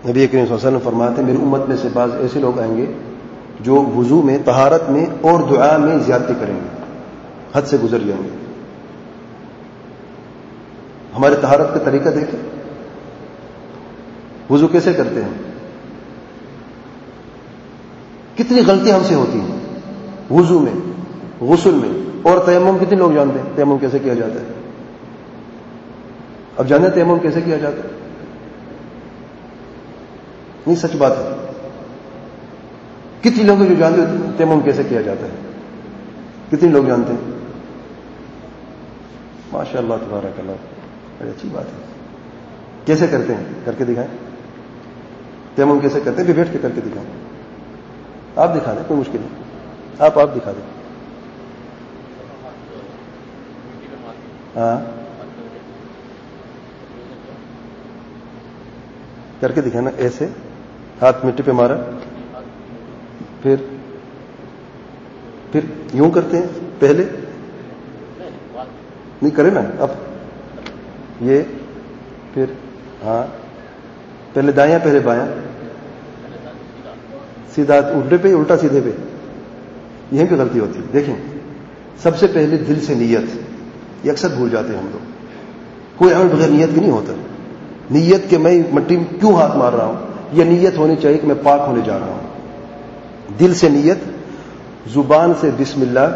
نبی کریم صلی اللہ علیہ وسلم فرماتے ہیں میری امت میں سے بعض ایسے لوگ آئیں گے جو وضو میں، طہارت میں اور دعا میں زیادتی کریں گے، حد سے گزر جائیں گے. ہمارے طہارت کا طریقہ دیکھیں، وضو کیسے کرتے ہیں، کتنی غلطیاں ہم سے ہوتی ہیں وضو میں، غسل میں. اور تیمم کتنے لوگ جانتے ہیں تیمم کیسے کیا جاتا ہے؟ اب جانتے ہیں تیمم کیسے کیا جاتا ہے؟ نہیں، سچ بات ہے. کتنے لوگ جو جانتے ہیں تیمم کیسے کیا جاتا ہے؟ کتنے لوگ جانتے ہیں؟ ماشاء اللہ تبارک اللہ، بڑی اچھی بات ہے. کیسے کرتے ہیں؟ کر کے دکھائیں. تیمم کیسے کرتے ہیں؟ بھی بیٹھ کے کر کے دکھائیں. آپ دکھا دیں، کوئی مشکل نہیں. آپ دکھا دیں. ہاں، کر کے دکھانا. ایسے ہاتھ مٹی پہ مارا، پھر یوں کرتے ہیں پہلے، نہیں کرے نا اب یہ، پھر ہاں پہلے دایاں پہلے بایاں، سیدھا الٹے پہ الٹا سیدھے پہ. یہیں پہ غلطی ہوتی ہے. دیکھیں، سب سے پہلے دل سے نیت، یہ اکثر بھول جاتے ہیں ہم لوگ. کوئی عمل بغیر نیت کے نہیں ہوتا. نیت کہ میں مٹی میں کیوں ہاتھ مار رہا ہوں، یہ نیت ہونی چاہیے کہ میں پاک ہونے جا رہا ہوں. دل سے نیت، زبان سے بسم اللہ،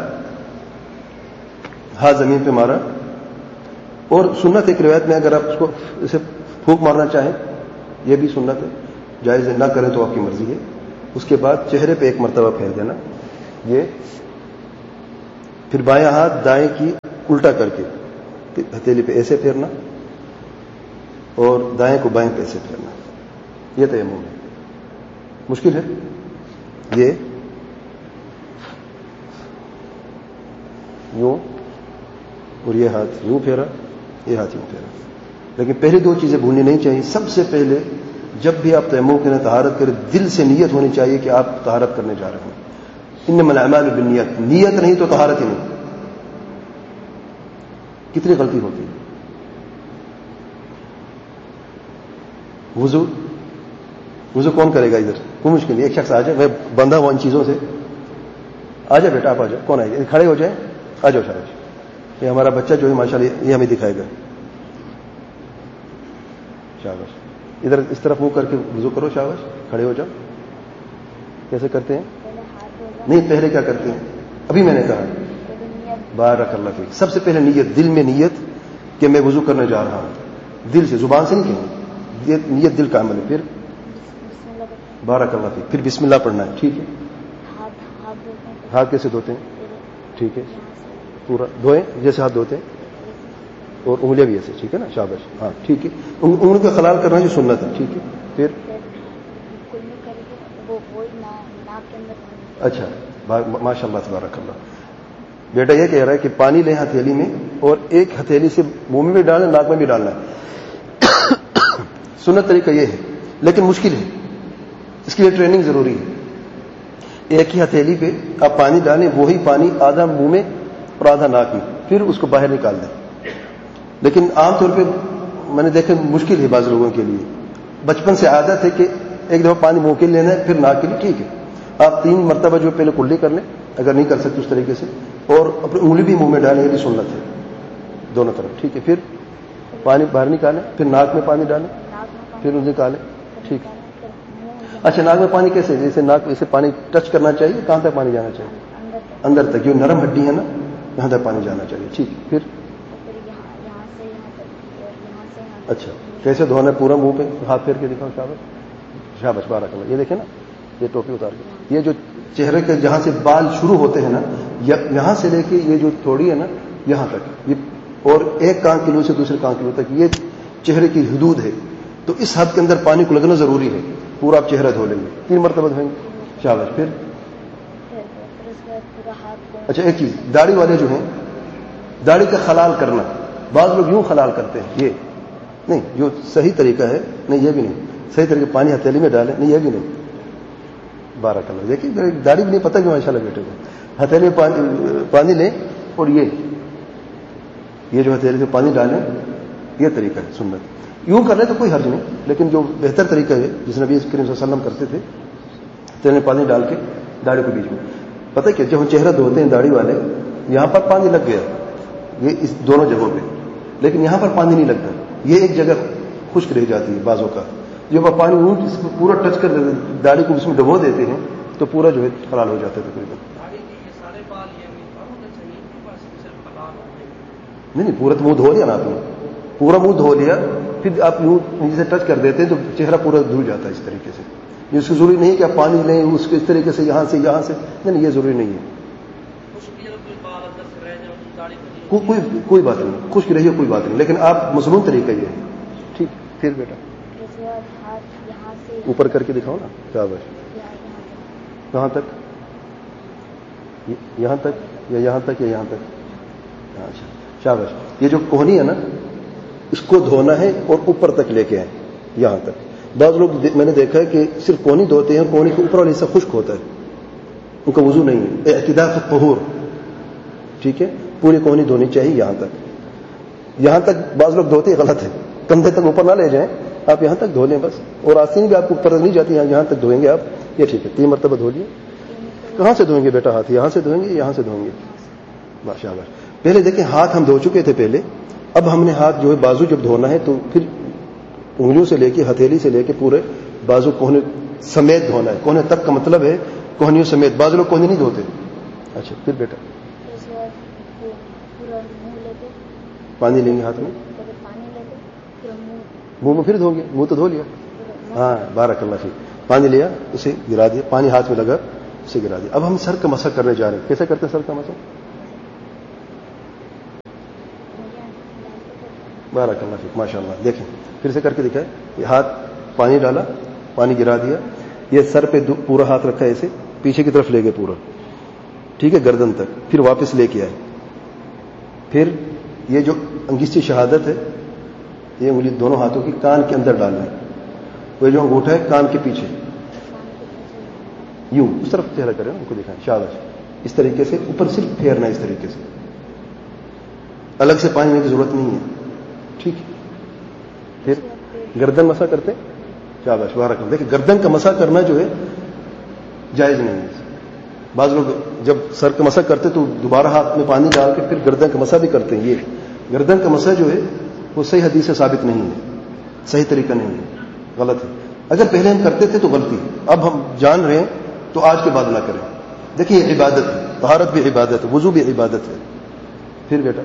ہاتھ زمین پہ مارا. اور سنت ایک روایت میں اگر آپ اس کو اسے پھونک مارنا چاہیں یہ بھی سنت ہے، جائز نہ کریں تو آپ کی مرضی ہے. اس کے بعد چہرے پہ ایک مرتبہ پھیر دینا یہ، پھر بایاں ہاتھ دائیں کی الٹا کر کے ہتھیلی پہ ایسے پھیرنا، اور دائیں کو بائیں پہ ایسے پھیرنا. یہ تیمم ہے. مشکل ہے یہ، یوں، اور یہ ہاتھ یوں پھیرا، یہ ہاتھ یوں پھیرا. لیکن پہلی دو چیزیں بھولنی نہیں چاہیے. سب سے پہلے جب بھی آپ تیمم کریں، طہارت کریں، دل سے نیت ہونی چاہیے کہ آپ طہارت کرنے جا رہے ہیں. انما الاعمال بالنیات، نیت نہیں تو طہارت ہی نہیں. کتنی غلطی ہوتی ہے. وضو کون کرے گا ادھر؟ کوئی مشکل نہیں. ایک شخص آ جائے، میں بندھا ہوا ان چیزوں سے. آ جائے بیٹا، آپ آ جائے. کون آئے گا؟ کھڑے ہو جائیں. آ جاؤ شاباش. یہ ہمارا بچہ جو ہے ماشاءاللہ یہ ہمیں دکھائے گا. شاباش. ادھر اس طرف منہ کر کے وضو کرو. شاباش. کھڑے ہو جاؤ. کیسے کرتے ہیں؟ نہیں، پہلے کیا کرتے ہیں؟ ابھی میں نے کہا بارک اللہ فیک. سب سے پہلے نیت، دل میں نیت کہ میں وضو کرنے جا رہا ہوں. دل سے، زبان سے نہیں کہیں. نیت دل کا عمل ہے. پھر بارک اللہ فیک. پھر بسم اللہ پڑھنا ہے. ٹھیک ہے. ہاتھ کیسے دھوتے ہیں؟ ٹھیک ہے، پورا دھوئیں جیسے ہاتھ دھوتے ہیں، اور انگلیاں بھی ایسے. ٹھیک ہے نا. شاباش. ہاں ٹھیک ہے. انگلیوں کا خلال کرنا جو سنت ہے. ٹھیک ہے. پھر اچھا، ماشاء اللہ تبارک اللہ. بیٹا یہ کہہ رہا ہے کہ پانی لیں ہتھیلی میں، اور ایک ہتھیلی سے منہ میں بھی ڈالنا، ناک میں بھی ڈالنا ہے. سنت طریقہ یہ ہے، لیکن مشکل ہے. اس کے لیے ٹریننگ ضروری ہے. ایک ہی ہتھیلی پہ آپ پانی ڈالیں، وہی پانی آدھا منہ میں اور آدھا ناک میں، پھر اس کو باہر نکال دیں. لیکن عام طور پہ میں نے دیکھا مشکل ہے بعض لوگوں کے لیے. بچپن سے عادت ہے کہ ایک دفعہ پانی منہ کے لیے لینا ہے، پھر ناک کے لیے. ٹھیک ہے، آپ 3 مرتبہ جو پہلے کلی کر لیں اگر نہیں کر سکتے اس طریقے سے، اور اپنی انگلی بھی منہ میں ڈالیں، یہ بھی سنت ہے دونوں طرف. ٹھیک ہے. پھر پانی باہر نکالیں، پھر ناک میں پانی ڈالیں، پھر اسے نکالیں. ٹھیک ہے. اچھا، ناک میں پانی کیسے؟ جیسے ناک سے پانی ٹچ کرنا چاہیے. کہاں تک پانی جانا چاہیے؟ اندر تک. جو نرم ہڈی ہے نا، یہاں تک پانی جانا چاہیے. ٹھیک ہے. پھر اچھا، کیسے دھونا ہے؟ پورا منہ پہ ہاتھ پھیر کے دکھاؤ. شاباش. شاباش. بارک اللہ. یہ دیکھیں نا، یہ ٹوپی اتار کے، یہ جو چہرے کے جہاں سے بال شروع ہوتے ہیں نا، یہاں سے لے کے یہ جو تھوڑی ہے نا یہاں تک، یہ اور ایک کان کلو سے دوسرے کان کلو تک یہ چہرے کی حدود ہے. تو اس حد کے اندر پانی کو لگنا ضروری ہے. پورا آپ چہرہ دھو لیں گے. 3 مرتبہ دھوئیں گے. شاباش. پھر اچھا، ایک چیز، داڑھی والے جو ہیں، داڑھی کا خلال کرنا. بعض لوگ یوں خلال کرتے ہیں، یہ نہیں جو صحیح طریقہ ہے. نہیں، یہ بھی نہیں صحیح طریقہ. پانی ہتھیلی میں ڈالیں. نہیں، یہ بھی نہیں. بارک اللہ. دیکھیے داڑھی بھی نہیں پتہ کہ ماشاء اللہ بیٹے کو ہتھیلی میں پانی لیں، اور یہ جو ہتھیلی سے پانی ڈالیں، یہ طریقہ ہے سنت. یوں کر لیں تو کوئی حرج نہیں, لیکن جو بہتر طریقہ ہے جس نبی کریم صلی اللہ علیہ وسلم کرتے تھے, تیل میں پانی ڈال کے داڑھی کے بیچ میں. پتہ کیا, جب ہم چہرہ دھوتے ہیں داڑھی والے, یہاں پر پانی لگ گیا, یہ اس دونوں جگہوں پہ, لیکن یہاں پر پانی نہیں لگتا, یہ ایک جگہ خشک رہ جاتی ہے بازوں کا. جب آپ پانی اس کو پورا ٹچ کر داڑھی کو اس میں ڈبو دیتے ہیں تو پورا جو ہے حلال ہو جاتا ہے تقریباً. نہیں, پورا تو منہ دھو لیا نا آپ نے, پورا منہ دھو لیا, پھر آپ یوں نیچے سے ٹچ کر دیتے ہیں تو چہرہ پورا دھل جاتا ہے اس طریقے سے. یہ اس کو ضروری نہیں کہ آپ پانی لیں اس کو اس طریقے سے یہاں سے, نہیں, یہ ضروری نہیں ہے. کوئی بات نہیں, خشک رہیے کوئی بات نہیں, لیکن آپ مصنون طریقہ یہ ہے. ٹھیک, پھر بیٹا اوپر کر کے دکھاؤ نا. شاباش. کہاں تک, یہاں تک یا یہاں تک یا یہاں تک؟ اچھا شاباش. یہ جو کوہنی ہے نا, اس کو دھونا ہے اور اوپر تک لے کے آئیں یہاں تک. بعض لوگ میں نے دیکھا ہے کہ صرف کوہنی دھوتے ہیں, کوہنی کے اوپر والا حصہ خشک ہوتا ہے, ان کا وضو نہیں ہے. اعتدال فی الطہور, ٹھیک ہے, پوری کوہنی دھونی چاہیے یہاں تک. یہاں تک بعض لوگ دھوتے ہیں, غلط ہے, کندھے تک اوپر نہ لے جائیں, آپ یہاں تک دھو لیں بس, اور آستین بھی آپ کو اوپر نہیں جاتی, یہاں تک دھوئیں گے آپ, یہ ٹھیک ہے. 3 مرتبہ دھو لیے. کہاں سے دھوئیں گے بیٹا ہاتھ؟ یہاں سے دھوئیں گے, یہاں سے دھوئیں گے. ماشاءاللہ. پہلے دیکھیں ہاتھ ہم دھو چکے تھے پہلے, اب ہم نے ہاتھ جو ہے بازو جب دھونا ہے تو پھر انگلیوں سے لے کے ہتھیلی سے لے کے پورے بازو کوہنے سمیت دھونا ہے. کوہنے تک کا مطلب ہے کوہنیوں سمیت. بعض لوگ کوہنی نہیں دھوتے. اچھا, پھر بیٹا پانی لیں گے ہاتھ میں, منہ میں پھر دھو گے, منہ تو دھو لیا. ہاں, بارک اللہ فیک. پانی لیا, اسے گرا دیا, پانی ہاتھ میں لگا, اسے گرا دیا. اب ہم سر کا مسح کرنے جا رہے ہیں. کیسے کرتے ہیں سر کا مسح؟ بارک اللہ فیک, ماشاء اللہ. دیکھیں پھر سے کر کے دکھائے. یہ ہاتھ پانی ڈالا, پانی گرا دیا, یہ سر پہ پورا ہاتھ رکھا, ایسے پیچھے کی طرف لے گئے پورا, ٹھیک ہے, گردن تک. پھر واپس لے کے آئے. پھر یہ جو انگشتی شہادت ہے, یہ انگلی دونوں ہاتھوں کی کان کے اندر ڈالنا ہے. وہ جو انگوٹھا ہے کان کے پیچھے, یوں اس طرف چہرہ کریں, ان کو دکھائیں. شاباش. اس طریقے سے اوپر صرف پھیرنا ہے, اس طریقے سے, الگ سے پانی لینے کی ضرورت نہیں ہے. ٹھیک ہے. پھر گردن مسح کرتے. شاباش, بارک اللہ. دیکھیں گردن کا مسح کرنا جو ہے جائز نہیں ہے. بعض لوگ جب سر کا مسح کرتے تو دوبارہ ہاتھ میں پانی ڈال کے پھر گردن کا مسح بھی کرتے ہیں. یہ گردن کا مسح جو ہے وہ صحیح حدیث سے ثابت نہیں ہے, صحیح طریقہ نہیں ہے, غلط ہے. اگر پہلے ہم کرتے تھے تو غلطی, اب ہم جان رہے ہیں تو آج کے بعد نہ کریں. دیکھیں یہ عبادت ہے, طہارت بھی عبادت ہے, وضو بھی عبادت ہے. پھر بیٹا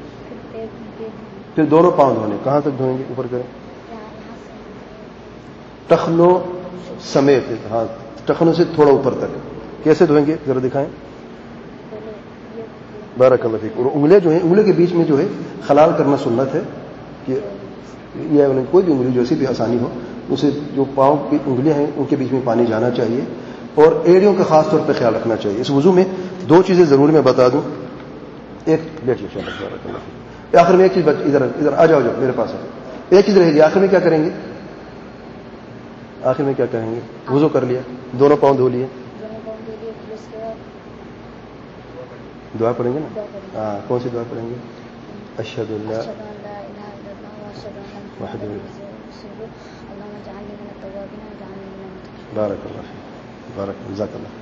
پھر دونوں پاؤں دھونے. کہاں تک دھوئیں گے؟ اوپر کریں, ٹخنوں سمیت. ہاں, ٹخنوں سے تھوڑا اوپر تک. کیسے دھوئیں گے ذرا دکھائیں. بارک اللہ فیک. اور انگلیاں جو ہیں, انگلیوں کے بیچ میں جو ہے خلال کرنا سنت ہے, کہ یہ کوئی بھی انگلی جیسی بھی آسانی ہو, اسے جو پاؤں کی انگلیاں ہیں ان کے بیچ میں پانی جانا چاہیے, اور ایڑیوں کا خاص طور پہ خیال رکھنا چاہیے. اس وضو میں 2 چیزیں ضرور میں بتا دوں. ایک بیٹھ جائے, بارک اللہ فیک. آخر میں ایک چیز, ادھر آ جاؤ میرے پاس. ایک چیز رہے گی, آخر میں کیا کریں گے؟ آخر میں کیا کہیں گے؟ وضو کر لیا, دونوں پاؤں دھو لیے, دعا پڑھیں گے نا. ہاں, کون سی دعا پڑھیں گے؟ اشہد اللہ وحدہ. بارک اللہ فیک, بارک, جزاک اللہ.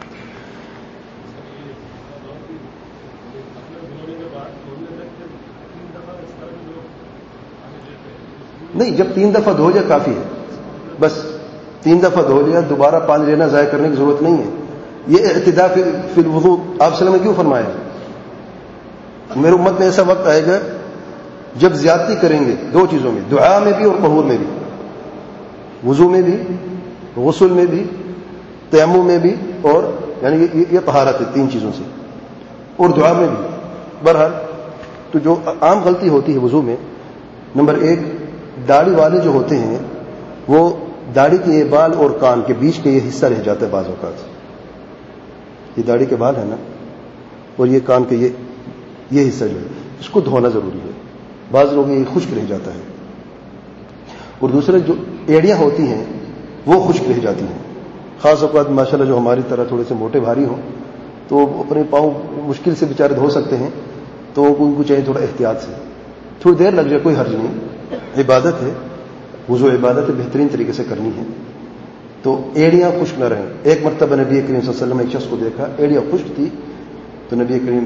نہیں, جب 3 دفعہ دھو جائے کافی ہے, بس 3 دفعہ دھو لیا, دوبارہ پانی لینا ضائع کرنے کی ضرورت نہیں ہے. یہ اعتداء فی الوضوء آپ صلی اللہ علیہ وسلم نے کیوں فرمایا؟ میرے امت میں ایسا وقت آئے گا جب زیادتی کریں گے 2 چیزوں میں, دعا میں بھی اور طہور میں بھی. وضو میں بھی, غسل میں بھی, تیمم میں بھی, اور یعنی یہ طہارت ہے 3 چیزوں سے, اور دعا میں بھی. بہرحال تو جو عام غلطی ہوتی ہے وضو میں, نمبر 1, داڑھی والے جو ہوتے ہیں وہ داڑھی کے یہ بال اور کان کے بیچ کے یہ حصہ رہ جاتا ہے بعض اوقات. یہ داڑھی کے بال ہے نا, اور یہ کان کے یہ حصہ جو ہے اس کو دھونا ضروری ہے. بعض لوگ یہ خشک رہ جاتا ہے. اور دوسرے جو ایڑیاں ہوتی ہیں وہ خشک رہ جاتی ہیں. خاص اوقات ماشاءاللہ جو ہماری طرح تھوڑے سے موٹے بھاری ہوں تو اپنے پاؤں مشکل سے بیچارے دھو سکتے ہیں, تو ان کو چاہیے تھوڑا احتیاط سے. تھوڑی دیر لگ جائے کوئی حرج نہیں، عبادت ہے، وضو عبادت ہے، بہترین طریقے سے کرنی ہے، تو ایڑیاں خشک نہ رہیں۔ ایک مرتبہ نبی کریم صلی اللہ علیہ وسلم نے ایک شخص کو دیکھا ایڑیاں خشک تھی، تو نبی کریم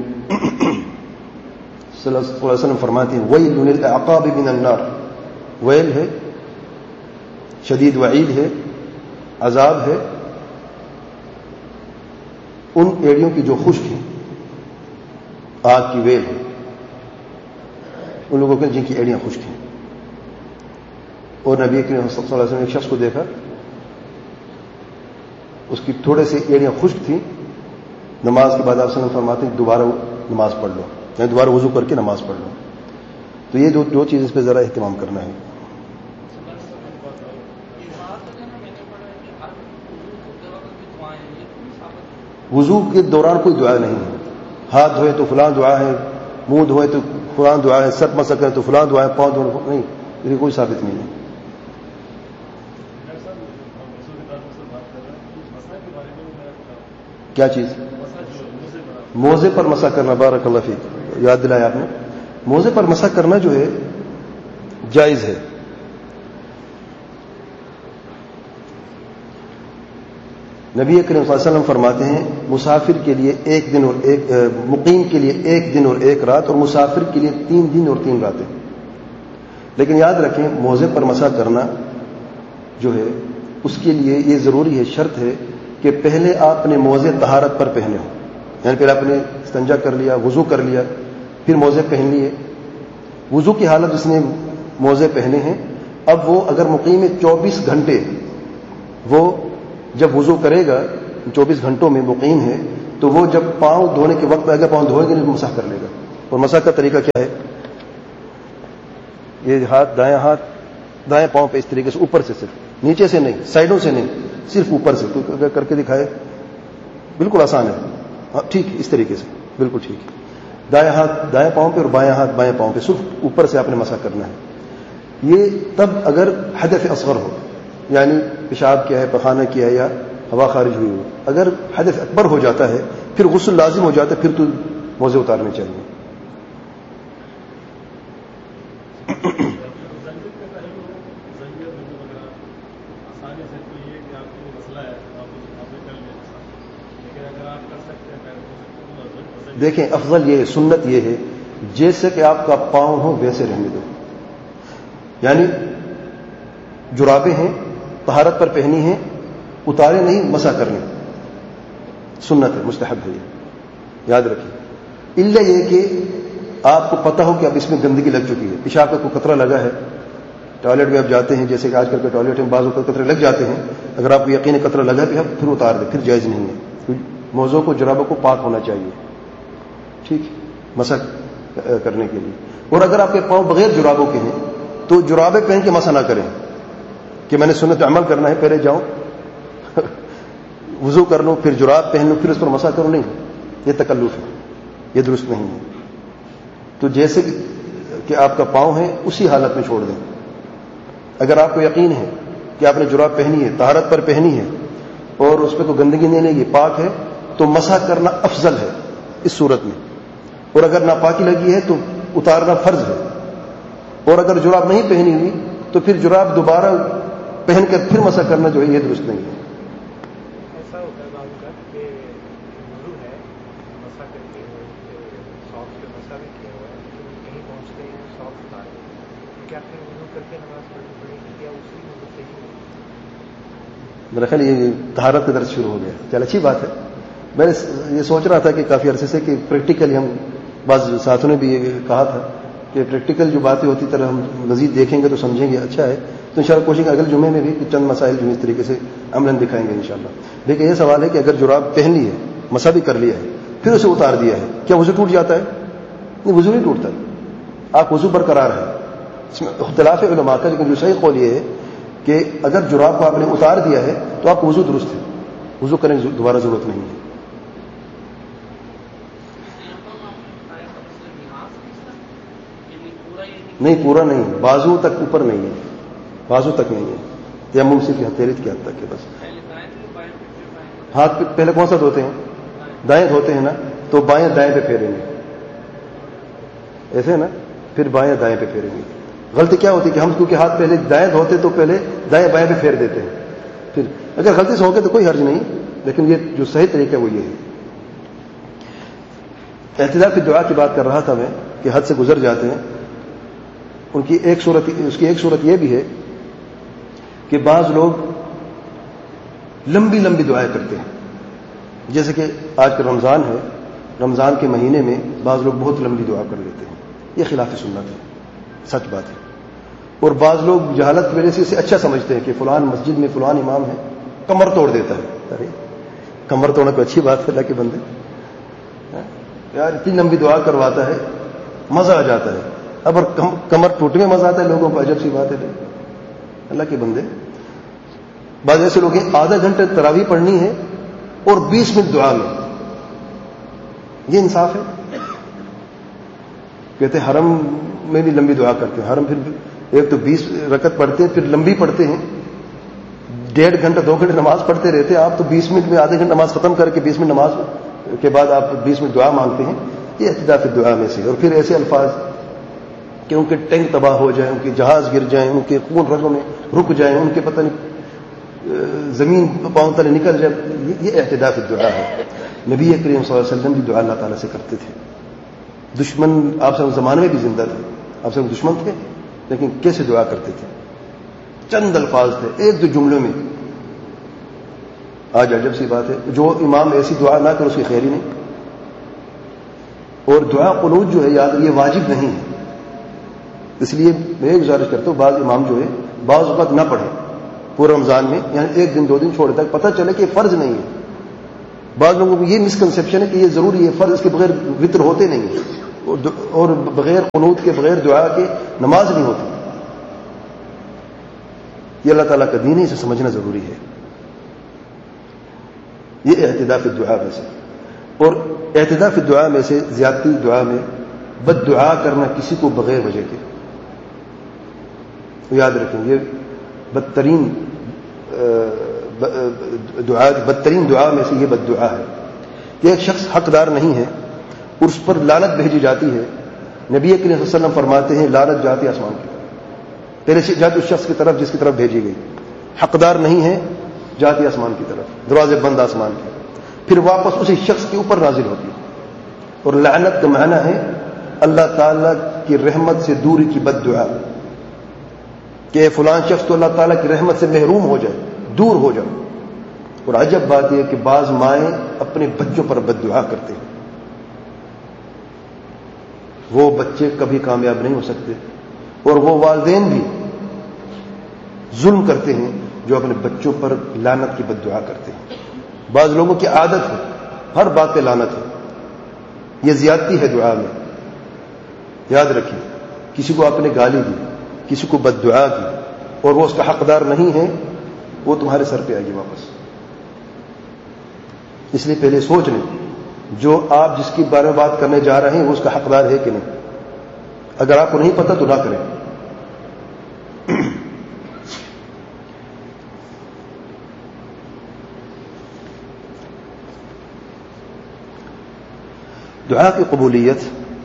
صلی اللہ علیہ وسلم فرماتے ہیں ویل للاعقاب من النار، ویل ہے، شدید وعید ہے، عذاب ہے ان ایڑیوں کی جو خشک ہیں، آگ کی ویل ہے ان لوگوں کے جن کی ایڑیاں خشک ہیں۔ اور نبی کریم صلی اللہ علیہ وسلم نے ایک شخص کو دیکھا اس کی تھوڑے سے ایڑیاں خشک تھیں، نماز کے بعد آپ صلی اللہ علیہ وسلم فرماتے ہیں دوبارہ نماز پڑھ لو، یعنی دوبارہ وضو کر کے نماز پڑھ لو۔ تو یہ دو چیز اس پہ ذرا اہتمام کرنا ہے۔ وضو کے دوران کوئی دعا نہیں ہے، ہاتھ دھوئے تو فلاں دعا ہے، منہ دھوئے تو فلاں دعا ہے، سر مسح کریں تو فلاں دعا ہے، پاؤں دھوئے نہیں، یہ کوئی ثابت نہیں ہے۔ کیا چیز؟ موزے پر مسح کرنا، بارک اللہ فیک، یاد دلایا آپ نے۔ موزے پر مسح کرنا جو ہے جائز ہے۔ نبی کریم صلی اللہ علیہ وسلم فرماتے ہیں مسافر کے لیے ایک دن اور مقیم کے لیے ایک دن اور ایک رات، اور مسافر کے لیے 3 دن اور 3 راتیں۔ لیکن یاد رکھیں موزے پر مسح کرنا جو ہے اس کے لیے یہ ضروری ہے، شرط ہے کہ پہلے آپ نے موزے طہارت پر پہنے ہوں، یعنی پھر آپ نے استنجا کر لیا، وضو کر لیا، پھر موزے پہن لیے۔ وضو کی حالت جس نے موزے پہنے ہیں، اب وہ اگر مقیم 24 گھنٹے وہ جب وضو کرے گا 24 گھنٹوں میں مقیم ہے، تو وہ جب پاؤں دھونے کے وقت اگر پاؤں دھوئے گا نہیں مسح کر لے گا۔ اور مسح کا طریقہ کیا ہے؟ یہ دائیں پاؤں پہ اس طریقے سے اوپر سے، صرف نیچے سے نہیں، سائڈوں سے نہیں، صرف اوپر سے۔ تو اگر کر کے دکھائے، بالکل آسان ہے، ہاں ٹھیک ہے، اس طریقے سے بالکل ٹھیک ہے۔ دائیں ہاتھ دائیں پاؤں پہ اور بائیں ہاتھ بائیں پاؤں پہ، صرف اوپر سے آپ نے مسح کرنا ہے۔ یہ تب اگر حدث اصغر ہو، یعنی پیشاب کیا ہے، پخانہ کیا ہے، یا ہوا خارج ہوئی ہو۔ اگر حدث اکبر ہو جاتا ہے پھر غسل لازم ہو جاتا ہے، پھر تو موزے اتارنے چاہیے۔ دیکھیں افضل یہ ہے، سنت یہ ہے جیسے کہ آپ کا پاؤں ہو ویسے رہنے دو، یعنی جرابیں ہیں طہارت پر پہنی ہیں، اتارے نہیں، مسح کرنے، سنت ہے، مستحب ہے، یہ یاد رکھیے۔ الا یہ کہ آپ کو پتہ ہو کہ اب اس میں گندگی لگ چکی ہے، پیشاب کا کوئی قطرہ لگا ہے، ٹوائلٹ میں آپ جاتے ہیں، جیسے کہ آج کل کے ٹوائلٹ میں بعض اوقات قطرے لگ جاتے ہیں، اگر آپ کو یقین قطرہ لگا ہے پھر اتار دیں، پھر جائز نہیں ہے۔ موضوع کو جرابوں کو پاک ہونا چاہیے، ٹھیک، مسح کرنے کے لیے۔ اور اگر آپ کے پاؤں بغیر جرابوں کے ہیں تو جرابیں پہن کے مسح نہ کریں کہ میں نے سنت عمل کرنا ہے، پہلے جاؤں وضو کر لوں، پھر جراب پہن لوں، پھر اس پر مسح کروں، نہیں، یہ تکلف ہے، یہ درست نہیں ہے۔ تو جیسے کہ آپ کا پاؤں ہے اسی حالت میں چھوڑ دیں۔ اگر آپ کو یقین ہے کہ آپ نے جراب پہنی ہے، طہارت پر پہنی ہے، اور اس پہ کوئی گندگی نہیں لگی، پاک ہے، تو مسح کرنا افضل ہے اس صورت میں۔ اور اگر ناپاکی لگی ہے تو اتارنا فرض ہے۔ اور اگر جراب نہیں پہنی ہوئی تو پھر جراب دوبارہ پہن کر پھر مسح کرنا جو ہے یہ درست نہیں ہے۔ ایسا ہوتا ہے بعض کا کہ وضو ہے، مسح کر کے ساکس پہ مسح بھی کیا ہوا ہے، کہیں پہنچتے ہیں ساکس اتارے، کیا پھر وضو کر کے نماز پڑھنی پڑے گی یا اسی وضو سے ہی؟ میرا خیال یہ طہارت کا درس شروع ہو گیا، چل اچھی بات ہے۔ میں نے یہ سوچ رہا تھا کہ کافی عرصے سے کہ پریکٹیکلی ہم بعض ساتھوں نے بھی یہ کہا تھا کہ پریکٹیکل جو باتیں ہوتی طرح ہم مزید دیکھیں گے تو سمجھیں گے، اچھا ہے۔ تو انشاءاللہ کوشش کریں اگلے جمعے میں بھی چند مسائل جو اس طریقے سے عملاً دکھائیں گے انشاءاللہ۔ لیکن یہ سوال ہے کہ اگر جراب پہن لی ہے، مسح بھی کر لیا ہے، پھر اسے اتار دیا ہے، کیا وضو ٹوٹ جاتا ہے؟ نہیں، وضو نہیں ٹوٹتا، آپ وضو برقرار ہے۔ اس میں اختلاف ہے علماء کا، لیکن جو صحیح قول یہ ہے کہ اگر جراب کو آپ نے اتار دیا ہے تو آپ کو وضو درست ہے، وضو کرنے کی دوبارہ ضرورت نہیں ہے۔ نہیں، پورا نہیں، بازو تک اوپر نہیں ہے، بازو تک نہیں ہے، تیمم صرف ہتھیلیت کی حد تک ہے بس۔ ہاتھ پہلے کون سا دھوتے ہیں؟ دائیں دھوتے ہیں نا، تو بائیں دائیں پہ پھیریں گے، ایسے ہے نا، پھر بائیں دائیں پہ پھیریں گے. غلطی کیا ہوتی ہے کہ ہم کیونکہ ہاتھ پہلے دائیں دھوتے تو پہلے دائیں بائیں پہ پھیر دیتے ہیں. پھر اگر غلطی سے ہو گئے تو کوئی حرج نہیں, لیکن یہ جو صحیح طریقہ ہے وہ یہ ہے. اعتدال فی الدعاء کی بات کر رہا تھا میں کہ حد سے گزر جاتے ہیں. اس کی ایک صورت یہ بھی ہے کہ بعض لوگ لمبی لمبی دعائیں کرتے ہیں. جیسے کہ آج کا رمضان ہے, رمضان کے مہینے میں بعض لوگ بہت لمبی دعا کر لیتے ہیں. یہ خلاف سنت ہے, سچ بات ہے. اور بعض لوگ جہالت کی وجہ سے اسے اچھا سمجھتے ہیں کہ فلان مسجد میں فلان امام ہے, کمر توڑ دیتا ہے. ارے کمر توڑنا کوئی اچھی بات ہے اللہ کے بندے؟ یار اتنی لمبی دعا کرواتا ہے, مزہ آ جاتا ہے. اب اور کمر ٹوٹنے میں مزہ آتا ہے لوگوں کو, عجب سی بات ہے. اللہ کے بندے, بعض ایسے لوگ ہیں آدھا گھنٹے تراویح پڑھنی ہے اور 20 منٹ دعا میں. یہ انصاف ہے؟ کہتے ہیں حرم میں بھی لمبی دعا کرتے ہیں. حرم پھر ایک تو 20 رکعت پڑھتے ہیں, پھر لمبی پڑھتے ہیں, 1.5 گھنٹہ 2 گھنٹے نماز پڑھتے رہتے ہیں. آپ تو 20 منٹ میں آدھے گھنٹے نماز ختم کر کے 20 منٹ نماز کے بعد آپ 20 منٹ دعا مانگتے ہیں. یہ اعتدال فی الدعاء میں سے. اور پھر ایسے الفاظ کہ ان کے ٹینک تباہ ہو جائیں, ان کے جہاز گر جائیں, ان کے خون رگوں میں رک جائیں, ان کے پتہ نہیں زمین پاؤں تلے نکل جائے, یہ اعتدال فی الدعاء ہے. نبی کریم صلی اللہ علیہ وسلم بھی دعا اللہ تعالیٰ سے کرتے تھے. دشمن آپ سے زمانے میں بھی زندہ تھے, آپ سے دشمن تھے, لیکن کیسے دعا کرتے تھے؟ چند الفاظ تھے, ایک دو جملوں میں. آج عجب سی بات ہے, جو امام ایسی دعا نہ کرے اس کی خیر ہی نہیں. اور دعا قنوت جو ہے یاد یہ واجب نہیں ہے. اس لیے میں یہ گزارش کرتا ہوں, بعض امام جو ہے بعض اوقات نہ پڑھیں پورے رمضان میں, یعنی 1 دن 2 دن چھوڑ تک پتہ چلے کہ یہ فرض نہیں ہے. بعض لوگوں کو یہ مسکنسیپشن ہے کہ یہ ضروری ہے, فرض کے بغیر وطر ہوتے نہیں ہیں, اور بغیر قنوت کے بغیر دعا کے نماز نہیں ہوتی. یہ اللہ تعالیٰ کا دین ہے, اسے سمجھنا ضروری ہے. یہ اعتدال فی الدعاء میں سے. اور اعتدال فی الدعاء میں سے زیادتی دعا میں بد دعا کرنا کسی کو بغیر وجہ کے. یاد رکھیں یہ بدترین دعا میں سے یہ بد دعا ہے کہ ایک شخص حقدار نہیں ہے, اس پر لعنت بھیجی جاتی ہے. نبی کریم صلی اللہ علیہ وسلم فرماتے ہیں لعنت جاتی آسمان کی طرف. پہلے سے جاتی اس شخص کی طرف جس کی طرف بھیجی گئی. حقدار نہیں ہے, جاتی آسمان کی طرف, دروازے بند آسمان کے, پھر واپس اسی شخص کے اوپر نازل ہوتی ہے. اور لعنت کا معنی ہے اللہ تعالیٰ کی رحمت سے دوری کی بد دعا, کہ فلان شخص تو اللہ تعالیٰ کی رحمت سے محروم ہو جائے, دور ہو جائے. اور عجب بات یہ کہ بعض مائیں اپنے بچوں پر بد دعا کرتے ہیں. وہ بچے کبھی کامیاب نہیں ہو سکتے, اور وہ والدین بھی ظلم کرتے ہیں جو اپنے بچوں پر لعنت کی بد دعا کرتے ہیں. بعض لوگوں کی عادت ہے ہر بات پہ لعنت ہے. یہ زیادتی ہے دعا میں. یاد رکھیے, کسی کو آپ نے گالی دی, کسی کو بد دعا کی, اور وہ اس کا حقدار نہیں ہے, وہ تمہارے سر پہ آئے گی واپس. اس لیے پہلے سوچ لیں جو آپ جس کی بارے میں بات کرنے جا رہے ہیں وہ اس کا حقدار ہے کہ نہیں. اگر آپ کو نہیں پتہ تو نہ کریں. دعا کی قبولیت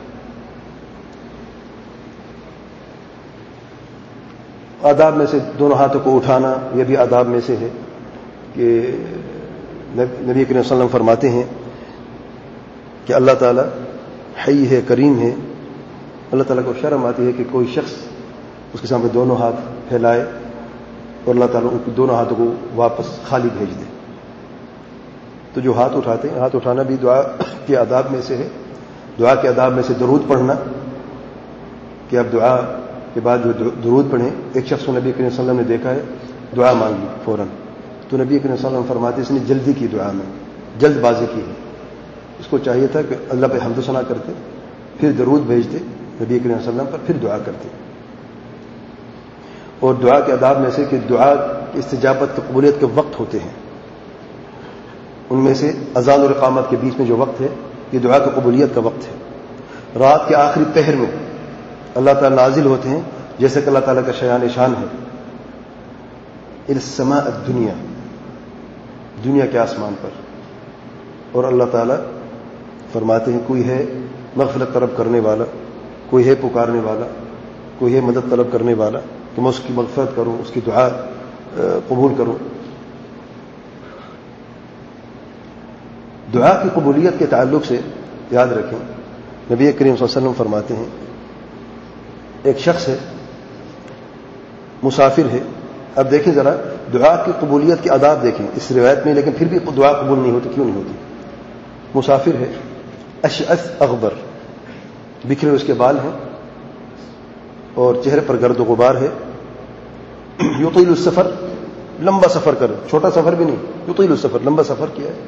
آداب میں سے دونوں ہاتھوں کو اٹھانا, یہ بھی آداب میں سے ہے کہ نبی کریم صلی اللہ علیہ وسلم فرماتے ہیں کہ اللہ تعالیٰ حی ہے, کریم ہے. اللہ تعالیٰ کو شرم آتی ہے کہ کوئی شخص اس کے سامنے دونوں ہاتھ پھیلائے اور اللہ تعالیٰ ان کو دونوں ہاتھوں کو واپس خالی بھیج دے. تو جو ہاتھ اٹھاتے ہیں, ہاتھ اٹھانا بھی دعا کے آداب میں سے ہے. دعا کے آداب میں سے درود پڑھنا, کہ اب دعا کے بعد جو درود پڑھیں. ایک شخص کو نبی کریم صلی اللہ علیہ وسلم نے دیکھا ہے دعا مانگی فوراً, تو نبی کریم صلی اللہ علیہ وسلم فرماتے اس نے جلدی کی, دعا میں جلد بازی کی ہے. اس کو چاہیے تھا کہ اللہ پہ حمد و ثنا کرتے, پھر درود بھیجتے نبی کریم صلی اللہ علیہ وسلم پر, پھر دعا کرتے. اور دعا کے آداب میں سے کہ دعا کی استجابت کی قبولیت کے وقت ہوتے ہیں. ان میں سے اذان اور اقامت کے بیچ میں جو وقت ہے یہ دعا کی قبولیت کا وقت ہے. رات کے آخری پہر میں اللہ تعالیٰ نازل ہوتے ہیں, جیسے کہ اللہ تعالیٰ کا شیان شان ہے السماء الدنیا, دنیا کے آسمان پر. اور اللہ تعالیٰ فرماتے ہیں کوئی ہے مغفرت طلب کرنے والا, کوئی ہے پکارنے والا، کوئی ہے مدد طلب کرنے والا کہ میں اس کی مغفرت کروں، اس کی دعا قبول کروں. دعا کی قبولیت کے تعلق سے یاد رکھیں، نبی کریم صلی اللہ علیہ وسلم فرماتے ہیں ایک شخص ہے، مسافر ہے. اب دیکھیں ذرا دعا کی قبولیت کے آداب دیکھیں اس روایت میں، لیکن پھر بھی دعا قبول نہیں ہوتی. کیوں نہیں ہوتی؟ مسافر ہے، اشعث اغبر، بکھرے اس کے بال ہیں اور چہرے پر گرد و غبار ہے. یطیل السفر، لمبا سفر کر، چھوٹا سفر بھی نہیں، یطیل السفر، لمبا سفر کیا ہے.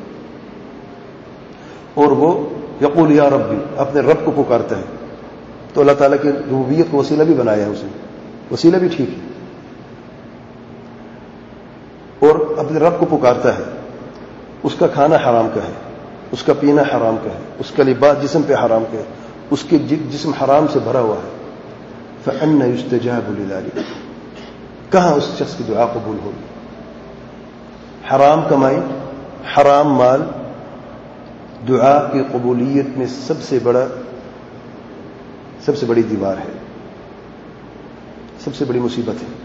اور وہ یقول یا ربی، اپنے رب کو پکارتا ہے. تو اللہ تعالیٰ کی ربوبیت کو وسیلہ بھی بنایا ہے اس نے، وسیلہ بھی ٹھیک ہے. اور اپنے رب کو پکارتا ہے. اس کا کھانا حرام کا ہے، اس کا پینا حرام کا ہے، اس کا لباس جسم پہ حرام کا ہے، اس کے جسم حرام سے بھرا ہوا ہے. فأنى يستجاب لذلك، کہاں اس شخص کی دعا قبول ہوگی؟ حرام کمائی، حرام مال دعا کی قبولیت میں سب سے بڑی دیوار ہے، سب سے بڑی مصیبت ہے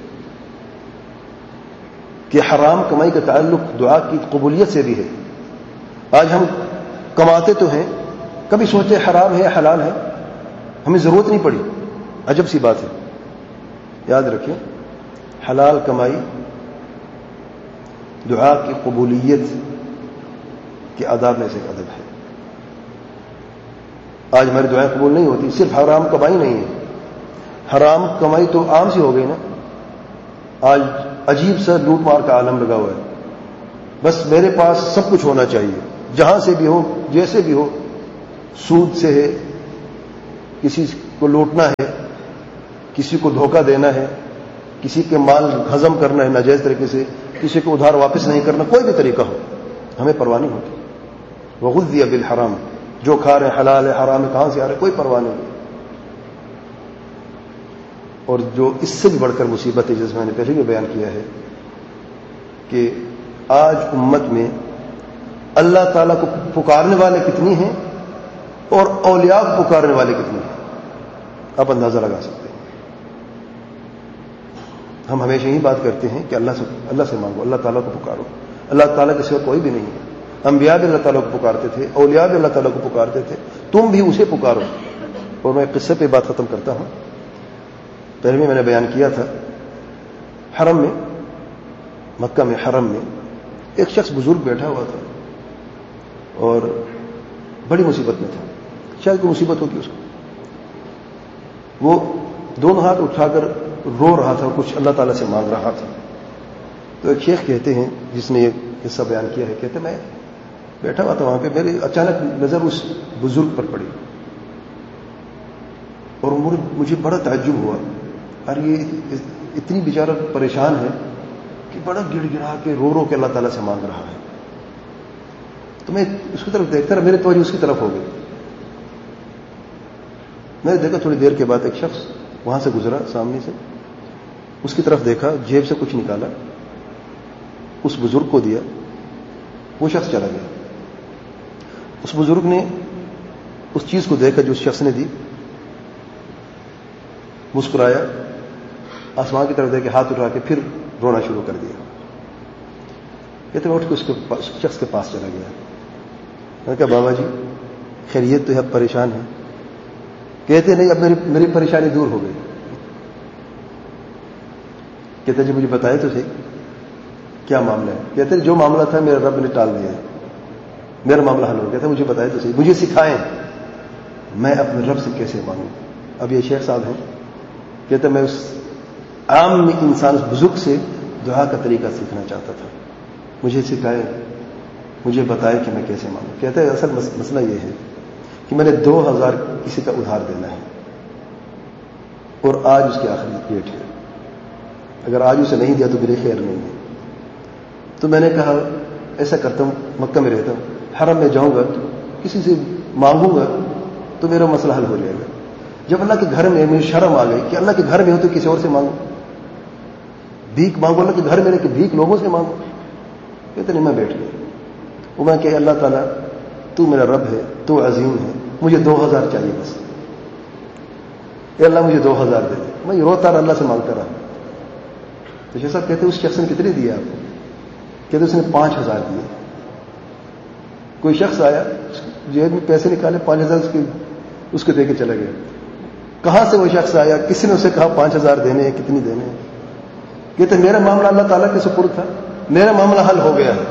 کہ حرام کمائی کا تعلق دعا کی قبولیت سے بھی ہے. آج ہم کماتے تو ہیں، کبھی سوچتے حرام ہے حلال ہے، ہمیں ضرورت نہیں پڑی. عجب سی بات ہے. یاد رکھیں حلال کمائی دعا کی قبولیت کے آداب میں سے ایک ادب ہے. آج ہماری دعائیں قبول نہیں ہوتی، صرف حرام کمائی نہیں ہے. حرام کمائی تو عام سی ہو گئی نا. آج عجیب سا لوٹ مار کا عالم لگا ہوا ہے. بس میرے پاس سب کچھ ہونا چاہیے، جہاں سے بھی ہو، جیسے بھی ہو. سود سے ہے، کسی کو لوٹنا ہے، کسی کو دھوکہ دینا ہے، کسی کے مال ہضم کرنا ہے ناجائز طریقے سے، کسی کو ادھار واپس نہیں کرنا، کوئی بھی طریقہ ہو، ہمیں پرواہ نہیں ہوتی. وغذی بالحرام، جو کھا رہے ہیں حلال ہے حرام ہے، کہاں سے آ رہے کوئی پرواہ نہیں. اور جو اس سے بھی بڑھ کر مصیبت ہے، جیسے میں نے پہلے بھی بیان کیا ہے کہ آج امت میں اللہ تعالیٰ کو پکارنے والے کتنی ہیں اور اولیاء کو پکارنے والے کتنے ہیں، آپ اندازہ لگا سکتے ہیں. ہم ہمیشہ یہی بات کرتے ہیں کہ اللہ سے مانگو، اللہ تعالیٰ کو پکارو. اللہ تعالیٰ کے سوا کوئی بھی نہیں ہے. انبیاء بھی اللہ تعالیٰ کو پکارتے تھے، اولیاء بھی اللہ تعالیٰ کو پکارتے تھے. تم بھی اسے پکارو. اور میں قصے پہ بات ختم کرتا ہوں. پہلے میں نے بیان کیا تھا، حرم میں، مکہ میں حرم میں ایک شخص بزرگ بیٹھا ہوا تھا اور بڑی مصیبت میں تھا. شاید کوئی مصیبت ہوگی اس کو. وہ دونوں ہاتھ اٹھا کر رو رہا تھا، کچھ اللہ تعالیٰ سے مانگ رہا تھا. تو ایک شیخ کہتے ہیں جس نے یہ قصہ بیان کیا ہے، کہتے میں بیٹھا ہوا تھا وہاں پہ، میری اچانک نظر اس بزرگ پر پڑی اور مجھے بڑا تعجب ہوا. اور یہ اتنی بیچارہ پریشان ہے کہ بڑا گڑ گڑا کے رو کے اللہ تعالیٰ سے مانگ رہا ہے. تو میں اس کی طرف دیکھتا رہا، میرے توجہ اس کی طرف ہو گئی. میں نے دیکھا تھوڑی دیر کے بعد ایک شخص وہاں سے گزرا سامنے سے، اس کی طرف دیکھا، جیب سے کچھ نکالا، اس بزرگ کو دیا. وہ شخص چلا گیا. اس بزرگ نے اس چیز کو دیکھا جو اس شخص نے دی، مسکرایا، آسمان کی طرف دیکھ کے ہاتھ اٹھا کے پھر رونا شروع کر دیا. کہتے میں اٹھ کے اس شخص کے پاس چلا گیا. میں نے کہا بابا جی خیریت تو ہے، اب پریشان ہے؟ کہتے نہیں، اب میری پریشانی دور ہو گئی. کہتے جی مجھے بتائے تو صحیح کیا معاملہ ہے. کہتے جو معاملہ تھا میرے رب نے ٹال دیا ہے، میرا معاملہ حل ہو گیا. مجھے بتائے تو صحیح، مجھے سکھائیں میں اپنے رب سے کیسے مانگوں. اب یہ شیخ صاحب ہیں، کہتے میں اس عام انسان، اس بزرگ سے دعا کا طریقہ سیکھنا چاہتا تھا. مجھے سکھائے، مجھے بتائے کہ میں کیسے مانگوں. کہتے ہیں اصل مسئلہ یہ ہے کہ میں نے 2000 کسی کا ادھار دینا ہے اور آج اس کی آخری ڈیٹ ہے. اگر آج اسے نہیں دیا تو میرے خیر نہیں ہے. تو میں نے کہا ایسا کرتا ہوں، مکہ میں رہتا ہوں، حرم میں جاؤں گا تو کسی سے مانگوں گا تو میرا مسئلہ حل ہو جائے گا. جب اللہ کے گھر میں مجھے شرم آ گئی کہ اللہ کے گھر میں ہو تو کسی اور سے مانگو، بھیک مانگو، اللہ کے گھر میں رہ کے بھیک لوگوں سے مانگو. کہتے نہیں، میں بیٹھ گیا. وہ میں کہ اللہ تعالیٰ تو میرا رب ہے، تو عظیم ہے، مجھے 2000 چاہیے بس. کہ اللہ مجھے 2000 دے دے. میں روتا رہا، اللہ سے مانگتا رہا. تو شیخ صاحب کہتے اس شخص نے کتنے دیے آپ کو؟ کہتے اس نے 5000 دیے. کوئی شخص آیا، جیب میں پیسے نکالے، 5000 اس کو دے کے چلا گیا. کہاں سے وہ شخص آیا؟ کسی نے اسے کہا 5000 دینے ہیں، کتنی دینے ہیں؟ کہتے میرا معاملہ اللہ تعالیٰ کے سپرد تھا، میرا معاملہ حل ہو گیا.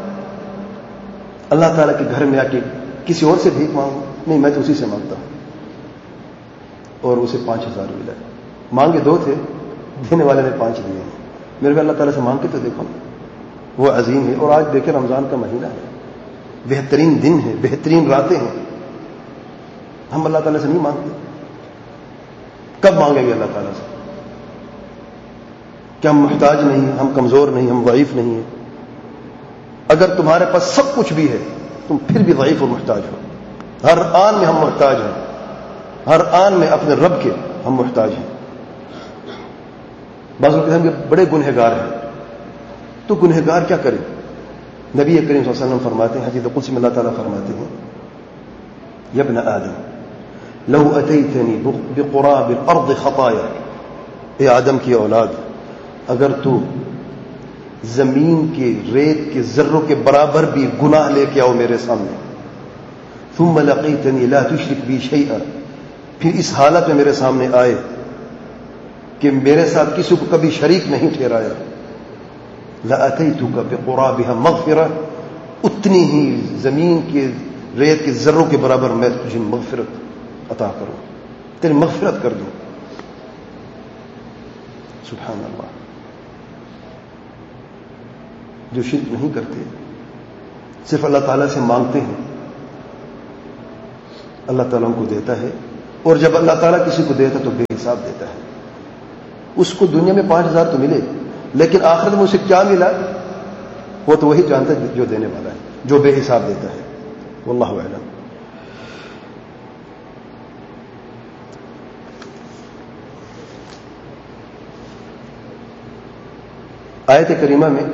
اللہ تعالیٰ کے گھر میں آ کے کسی اور سے بھیک مانگوں؟ نہیں، میں تو اسی سے مانگتا ہوں. اور اسے 5000 ملا. مانگے 2 تھے، دینے والے نے 5 دیے. میرے کو اللہ تعالیٰ سے مانگ کے تو دیکھو، وہ عظیم ہے. اور آج دیکھیں رمضان کا مہینہ ہے، بہترین دن ہے، بہترین راتیں ہیں. ہم اللہ تعالیٰ سے نہیں مانگتے. کب مانگیں گے اللہ تعالیٰ سے؟ کہ ہم محتاج نہیں ہیں، ہم کمزور نہیں، ہم ضعیف نہیں ہیں. اگر تمہارے پاس سب کچھ بھی ہے تم پھر بھی ضعیف اور محتاج ہو. ہر آن میں ہم محتاج ہیں، ہر آن میں اپنے رب کے ہم محتاج ہیں. بعض لوگ کہتے ہیں کہ بڑے گنہگار ہیں. تو گنہگار کیا کرے؟ نبی کریم صلی اللہ علیہ وسلم فرماتے ہیں، حدیث قدسی میں اللہ تعالیٰ فرماتے ہیں، یا ابن آدم لو اتیتنی بقراب الارض خطایا، اے آدم کی اولاد، اگر تو زمین کے ریت کے ذروں کے برابر بھی گناہ لے کے آؤ میرے سامنے، ثم لقیتنی لا تشرک بی شیئا، پھر اس حالت میں میرے سامنے آئے کہ میرے ساتھ کسی کو کبھی شریک نہیں ٹھہرایا، لاتیتک بقرابها مغفرہ، اتنی ہی زمین کے ریت کے ذروں کے برابر میں تجھے مغفرت عطا کروں، تیری مغفرت کر دوں. سبحان اللہ. جو شرک نہیں کرتے، صرف اللہ تعالیٰ سے مانگتے ہیں، اللہ تعالیٰ ان کو دیتا ہے. اور جب اللہ تعالیٰ کسی کو دیتا تو بے حساب دیتا ہے. اس کو دنیا میں 5000 تو ملے، لیکن آخرت میں اسے کیا ملا وہ تو وہی جانتا ہے جو دینے والا ہے، جو بے حساب دیتا ہے. واللہ اعلم. آیت کریمہ میں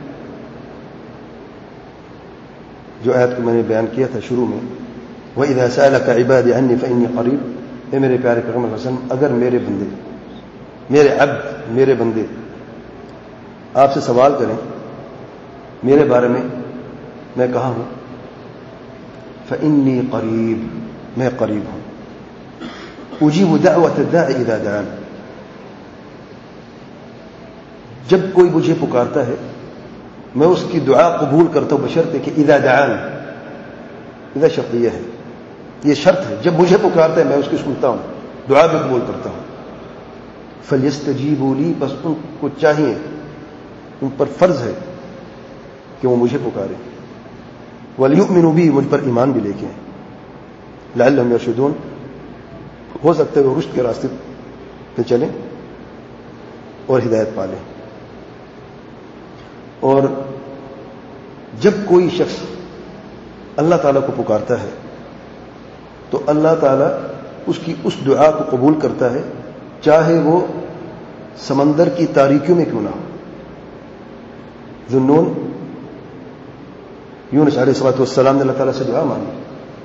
جو آیت کو میں نے بیان کیا تھا شروع میں، وَإِذَا سَأَلَكَ عِبَادِي عَنِّي فَإِنِّي قَرِيبٌ، اے میرے پیارے پیغمبر صلی اللہ علیہ وسلم، اگر میرے بندے، میرے عبد، میرے بندے آپ سے سوال کریں میرے بارے میں، میں کہاں ہوں؟ فَإِنِّي قَرِيب، میں قریب ہوں. أُجِيبُ دَعْوَةَ الدَّاعِ إِذَا دَعَانِ، جب کوئی مجھے پکارتا ہے میں اس کی دعا قبول کرتا ہوں، بشرطے کہ اذا دعان، اذا شرطیہ ہے، یہ شرط ہے، جب مجھے پکارتا ہے میں اس کی سنتا ہوں، دعا بھی قبول کرتا ہوں. فلیستجیبوا لی، بس ان کو چاہیے، ان پر فرض ہے کہ وہ مجھے پکارے. ولیؤمنوا بی، مجھ پر ایمان بھی لے کے آئیں. لعلہم یرشدون، ہو سکتا ہے وہ رشد کے راستے پہ چلیں اور ہدایت پالیں. اور جب کوئی شخص اللہ تعالیٰ کو پکارتا ہے تو اللہ تعالیٰ اس کی اس دعا کو قبول کرتا ہے، چاہے وہ سمندر کی تاریکیوں میں کیوں نہ ہو. ذُنُّون، یونس علیہ الصلوۃ والسلام نے اللہ تعالیٰ سے دعا مانگی،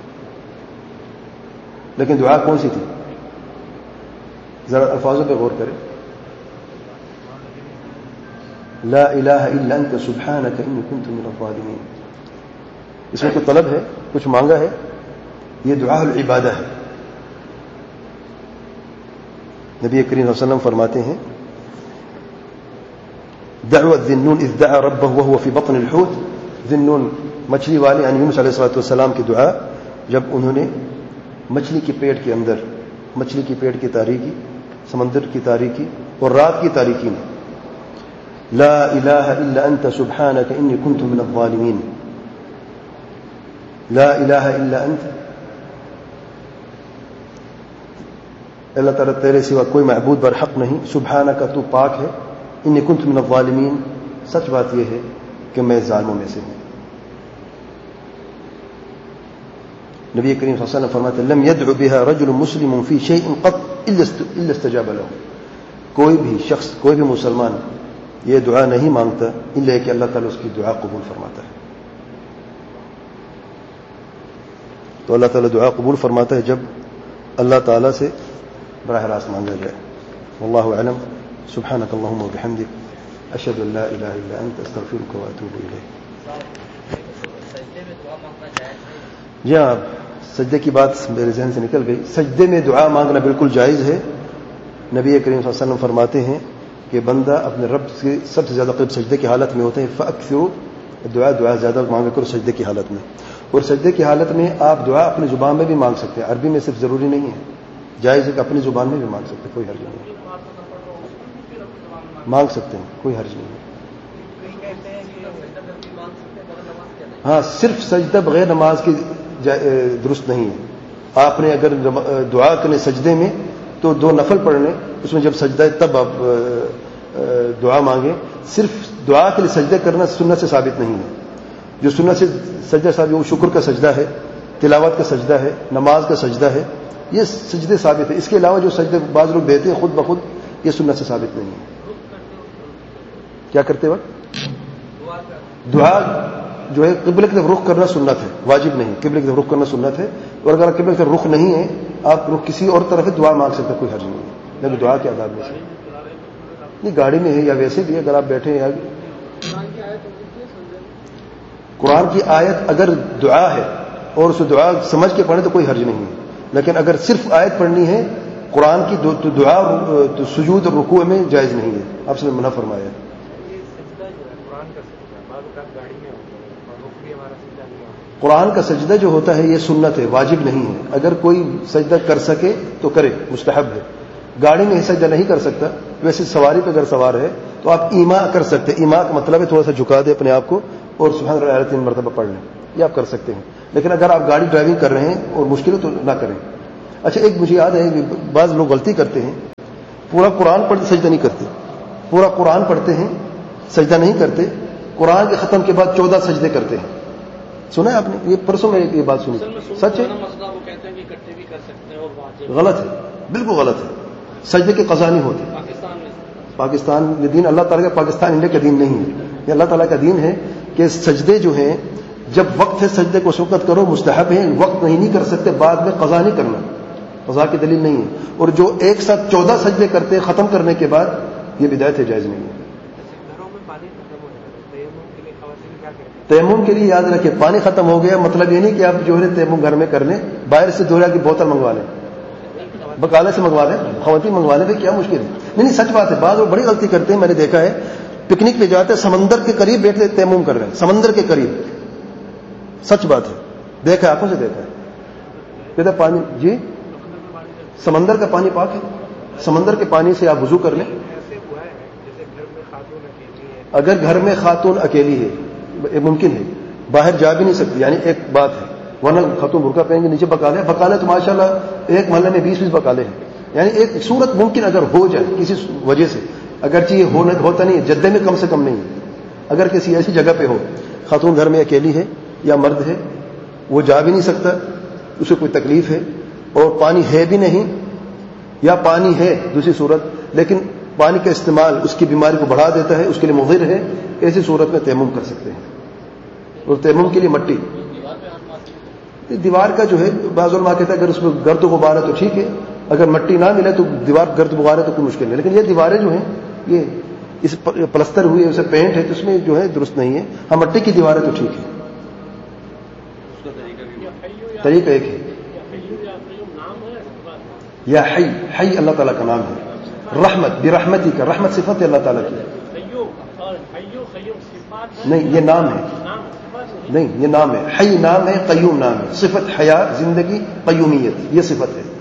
لیکن دعا کون سی تھی؟ ذرا الفاظوں پہ غور کریں. لا الہ الا انت سبحانک انی کنت من الظالمین. اس میں کوئی طلب ہے، کچھ مانگا ہے، یہ دعا العبادہ ہے. نبی کریم صلی اللہ علیہ وسلم فرماتے ہیں، دعوت ذنون اذ دعا ربہ وهو فی بطن الحوت، ذنون مچھلی والے یعنی یونس علیہ السلام کی دعا جب انہوں نے مچھلی کے پیٹ کے اندر، مچھلی کی پیٹ کی تاریکی، سمندر کی تاریکی اور رات کی تاریکی میں لا الہ الا انت سبحانک انی کنت من الظالمین، لا الہ الا انت، اللہ تعالیٰ تیرے سوا کوئی معبود برحق نہیں، سبحانک تو پاک ہے، انی کنت من الظالمین، سچ بات یہ ہے کہ میں ظالموں میں سے ہوں. نبی کریم صلی اللہ علیہ وسلم فرماتے ہیں لم يدع بها رجل مسلم في شيء قط الا استجاب له، کوئی بھی شخص، کوئی بھی مسلمان یہ دعا نہیں مانگتا الا کہ اللہ تعالیٰ اس کی دعا قبول فرماتا ہے. تو اللہ تعالیٰ دعا قبول فرماتا ہے جب اللہ تعالیٰ سے براہ راست مانگا جائے. واللہ اعلم. سبحانک اللہم وبحمدک اشہد ان لا الہ الا انت استغفرک واتوب الیک. جی ہاں, سجدے کی بات میرے ذہن سے نکل گئی. سجدے میں دعا مانگنا بالکل جائز ہے. نبی کریم صلی اللہ علیہ وسلم فرماتے ہیں کہ بندہ اپنے رب سے سب سے زیادہ قریب سجدے کی حالت میں ہوتے ہیں. فاکثروا دعا زیادہ مانگا کرو سجدے کی حالت میں. اور سجدے کی حالت میں آپ دعا اپنی زبان میں بھی مانگ سکتے ہیں. عربی میں صرف ضروری نہیں ہے, جائز ہے کہ اپنی زبان میں بھی مانگ سکتے ہیں, کوئی حرج نہیں ہے. مانگ سکتے ہیں, کوئی حرج نہیں ہے. ہاں, صرف سجدہ بغیر نماز کی درست نہیں ہے. آپ نے اگر دعا کرنے سجدے میں تو 2 نفل پڑھنے, اس میں جب سجدہ تب آپ دعا مانگیں. صرف دعا کے لیے سجدے کرنا سنت سے ثابت نہیں ہے. جو سنت سے سجدہ ثابت وہ شکر کا سجدہ ہے, تلاوت کا سجدہ ہے, نماز کا سجدہ ہے, یہ سجدے ثابت ہے. اس کے علاوہ جو سجدے بعض لوگ دیتے ہیں خود بخود, یہ سنت سے ثابت نہیں ہے. کیا کرتے وقت دعا جو ہے قبلہ کی طرف رخ کرنا سنت ہے, واجب نہیں. قبلہ کی طرف رخ کرنا سنت ہے, اور اگر قبلہ کی طرف رخ نہیں ہے, آپ رخ کسی اور طرف دعا مانگ سکتے, کوئی حرج نہیں ہے. لیکن دعا کے آداب میں سے نہیں, گاڑی میں ہے یا ویسے بھی اگر آپ بیٹھے ہیں, قرآن کی آیت اگر دعا ہے اور اس دعا سمجھ کے پڑھیں تو کوئی حرج نہیں ہے. لیکن اگر صرف آیت پڑھنی ہے قرآن کی تو دعا سجود اور رکوع میں جائز نہیں ہے. آپ سے منع فرمایا ہے. قرآن کا سجدہ جو ہوتا ہے یہ سنت ہے, واجب نہیں ہے. اگر کوئی سجدہ کر سکے تو کرے, مستحب ہے. گاڑی میں سجدہ نہیں کر سکتا, ویسے سواری پہ اگر سوار ہے تو آپ ایما کر سکتے. ایما کا مطلب ہے تھوڑا سا جھکا دے اپنے آپ کو اور سبحان اللہ 3 مرتبہ پڑھ لیں, یہ آپ کر سکتے ہیں. لیکن اگر آپ گاڑی ڈرائیونگ کر رہے ہیں اور مشکل ہے تو نہ کریں. اچھا, ایک مجھے یاد ہے کہ بعض لوگ غلطی کرتے ہیں, پورا قرآن پڑھتے سجدہ نہیں کرتے. پورا قرآن پڑھتے ہیں سجدہ نہیں کرتے, قرآن کے ختم کے بعد 14 سجدے کرتے ہیں. سنا ہے آپ نے؟ یہ پرسوں میں یہ بات سنی, سچ ہے؟ غلط ہے, بالکل غلط ہے. سجدے کی قضا نہیں ہوتی پاکستان. یہ دین اللہ تعالیٰ کا, پاکستان انڈیا کا دین نہیں ہے. یہ اللہ تعالیٰ کا دین ہے کہ سجدے جو ہیں جب وقت ہے سجدے کو شوکت کرو, مستحب ہے. وقت نہیں کر سکتے بعد میں قضا نہیں کرنا, قضا کی دلیل نہیں ہے. اور جو ایک ساتھ 14 سجدے کرتے ہیں ختم کرنے کے بعد, یہ بدعت ہے, جائز نہیں ہے. تیمم کے لیے یاد رکھیں, پانی ختم ہو گیا مطلب یہ نہیں کہ آپ جو ہے تیمم گھر میں کر لیں, باہر سے دورہ کی بوتل منگوا لیں, بکالے سے منگوا لیں, خواتین منگوا لیں, کیا مشکل ہے؟ نہیں, سچ بات ہے. بعض لوگ بڑی غلطی کرتے ہیں, میں نے دیکھا ہے. پکنک پہ جاتے ہیں, سمندر کے قریب بیٹھتے تیمم کر رہے ہیں, سمندر کے قریب. سچ بات ہے, دیکھا ہے, آنکھوں سے دیکھا ہے. کہتے پانی, جی سمندر کا پانی پاک ہے, سمندر کے پانی سے آپ وضو کر لیں. اگر گھر میں خاتون اکیلی ہے, ممکن ہے, باہر جا بھی نہیں سکتی, یعنی ایک بات ہے, ورنہ خاتون برقع پہن کے نیچے بکالے تو ماشاءاللہ ایک محلے میں 20 بکالے ہیں. یعنی ایک صورت ممکن اگر ہو جائے کسی وجہ سے, اگرچہ یہ ہوتا نہیں ہے, جدے میں کم سے کم نہیں ہے, اگر کسی ایسی جگہ پہ ہو خاتون گھر میں اکیلی ہے یا مرد ہے, وہ جا بھی نہیں سکتا, اسے کوئی تکلیف ہے, اور پانی ہے بھی نہیں, یا پانی ہے دوسری صورت لیکن پانی کا استعمال اس کی بیماری کو بڑھا دیتا ہے, اس کے لیے مضر ہے, ایسی صورت میں تیمم کر سکتے ہیں. اور تیمم کے لیے مٹی, دیوار کا جو ہے بعض علماء کہتا ہے اگر اس میں گرد و غبار ہے تو ٹھیک ہے, اگر مٹی نہ ملے تو دیوار گرد غبار ہے تو کوئی مشکل نہیں. لیکن یہ دیواریں جو ہیں یہ اس پلستر ہوئی ہے, اسے پینٹ ہے, تو اس میں جو ہے درست نہیں ہے. ہاں, مٹی کی دیواریں تو ٹھیک ہے. طریقہ ایک ہے, یا حی, حی اللہ تعالیٰ کا نام ہے. رحمت, برحمتی کا, رحمت صفت ہے اللہ تعالیٰ کی. نہیں, یہ نام ہے, نہیں یہ نام ہے. حی نام ہے, قیوم نام ہے. صفت حیات, زندگی, قیومیت, یہ صفت ہے.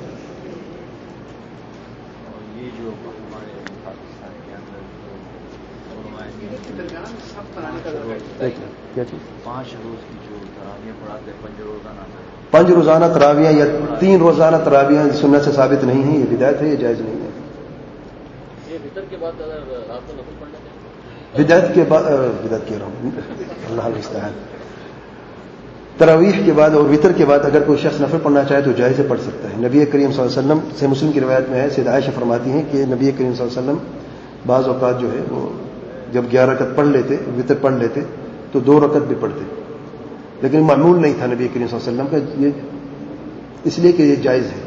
کیا چیز 5 روز کی جو تراویح پڑھاتے 5 روزانہ تراویح یا 3 روزانہ تراویح سنت سے ثابت نہیں ہے, یہ بدعت ہے, یہ جائز نہیں ہے. یہ وتر کے بعد رات کو نفل پڑھنا چاہیے. بدعت کے بعد, بدعت کہہ رہا ہوں, اللہ المستعان. تراویح کے بعد اور وتر کے بعد اگر کوئی شخص نفل پڑھنا چاہے تو جائز پڑھ سکتا ہے. نبی کریم صلی اللہ علیہ وسلم سے مسلم کی روایت میں ہے, سیدہ عائشہ فرماتی ہیں کہ نبی کریم صلی اللہ علیہ وسلم بعض اوقات جو ہے وہ جب 11 رکعت پڑھ لیتے, وتر پڑھ لیتے تو 2 رکعت بھی پڑھتے, لیکن معمول نہیں تھا نبی کریم صلی اللہ علیہ وسلم کا, یہ اس لیے کہ یہ جائز ہے.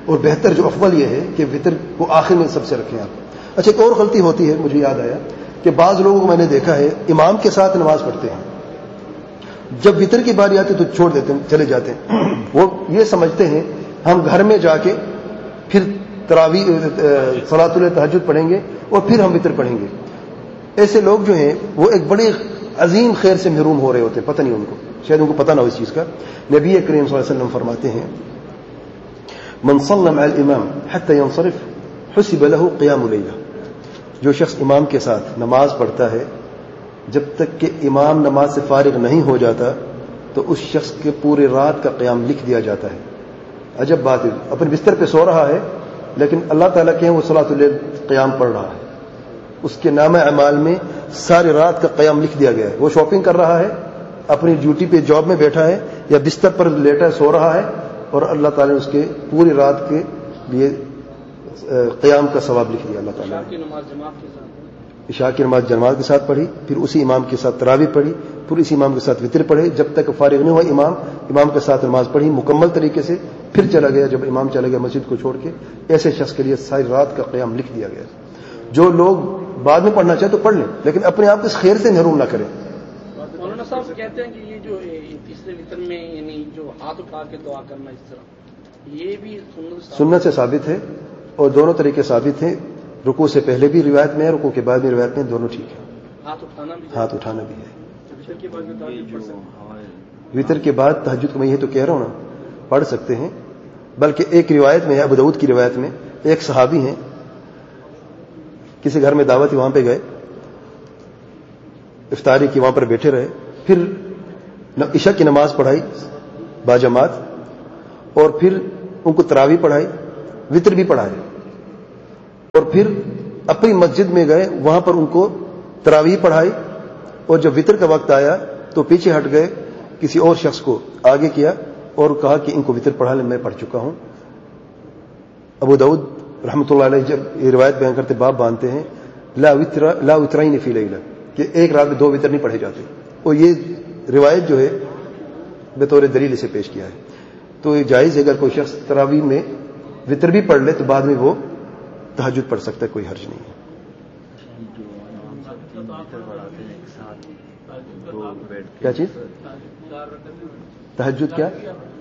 اور بہتر جو افضل یہ ہے کہ وطر کو آخر میں سب سے رکھیں آپ. اچھا، ایک اور غلطی ہوتی ہے، مجھے یاد آیا کہ بعض لوگوں کو میں نے دیکھا ہے امام کے ساتھ نماز پڑھتے ہیں، جب وطر کی باری آتی تو چھوڑ دیتے ہیں، چلے جاتے ہیں. وہ یہ سمجھتے ہیں ہم گھر میں جا کے پھر تراویح صلاۃ التہجد پڑھیں گے اور پھر ہم وطر پڑھیں گے. ایسے لوگ جو ہیں وہ ایک بڑے عظیم خیر سے محروم ہو رہے ہوتے ہیں، پتہ نہیں ان کو، شاید ان کو پتہ نہ ہو اس چیز کا. نبی کریم صلی اللہ علیہ وسلم فرماتے ہیں من صلى مع الامام حتى ينصرف حسب له قيام ليلہ، جو شخص امام کے ساتھ نماز پڑھتا ہے جب تک کہ امام نماز سے فارغ نہیں ہو جاتا تو اس شخص کے پورے رات کا قیام لکھ دیا جاتا ہے. عجب بات ہے، اپنے بستر پہ سو رہا ہے لیکن اللہ تعالیٰ کے وہ صلاۃ اللیل قیام پڑھ رہا ہے، اس کے نامہ اعمال میں ساری رات کا قیام لکھ دیا گیا ہے. وہ شاپنگ کر رہا ہے، اپنی ڈیوٹی پہ جاب میں بیٹھا ہے یا بستر پر لیٹا ہے، سو رہا ہے، اور اللہ تعالیٰ نے اس کے پوری رات کے لیے قیام کا ثواب لکھ دیا. اللہ تعالیٰ نے عشاء کی نماز جماعت کے ساتھ پڑھی، پھر اسی امام کے ساتھ تراویح پڑھی، پھر اسی امام کے ساتھ وطر پڑھے جب تک فارغ نہیں ہوا امام کے ساتھ نماز پڑھی مکمل طریقے سے، پھر چلا گیا جب امام چلا گیا مسجد کو چھوڑ کے. ایسے شخص کے لیے ساری رات کا قیام لکھ دیا گیا. جو لوگ بعد میں پڑھنا چاہے تو پڑھ لیں لیکن اپنے آپ کو اس خیر سے محروم نہ کریں. مولانا صاحب کہتے ہیں کہ یہ جو تیسرے وطر میں یعنی جو ہاتھ اٹھا کے دعا کرنا اس طرح، یہ بھی سنت سے ثابت ہے اور دونوں طریقے ثابت ہیں. رکوع سے پہلے بھی روایت میں ہے، رکوع کے بعد بھی روایت میں، دونوں ٹھیک ہے. ہاتھ اٹھانا بھی ہے. وطر کے بعد تہجد کو میں یہ تو کہہ رہا ہوں نا، پڑھ سکتے ہیں. بلکہ ایک روایت میں ہے، ابو داؤد کی روایت میں، ایک صحابی ہیں کسی گھر میں دعوت وہاں پہ گئے، افطاری کی، وہاں پر بیٹھے رہے، پھر عشاء کی نماز پڑھائی باجماعت اور پھر ان کو تراویح پڑھائی، وطر بھی پڑھائے، اور پھر اپنی مسجد میں گئے، وہاں پر ان کو تراویح پڑھائی، اور جب وطر کا وقت آیا تو پیچھے ہٹ گئے، کسی اور شخص کو آگے کیا اور کہا کہ ان کو وطر پڑھا لیں، میں پڑھ چکا ہوں. ابو داؤد رحمۃ اللہ علیہ جب یہ روایت بیان کرتے باب باندھتے ہیں لا وطرین فی لیلہ، کہ ایک رات میں 2 وطر نہیں پڑھے جاتے، اور یہ روایت جو ہے بطور دلیل اسے پیش کیا ہے. تو یہ جائز ہے، اگر کوئی شخص تراویح میں وطر بھی پڑھ لے تو بعد میں وہ تہجد پڑھ سکتا ہے، کوئی حرج نہیں ہے. کیا چیز؟ تہجد کیا؟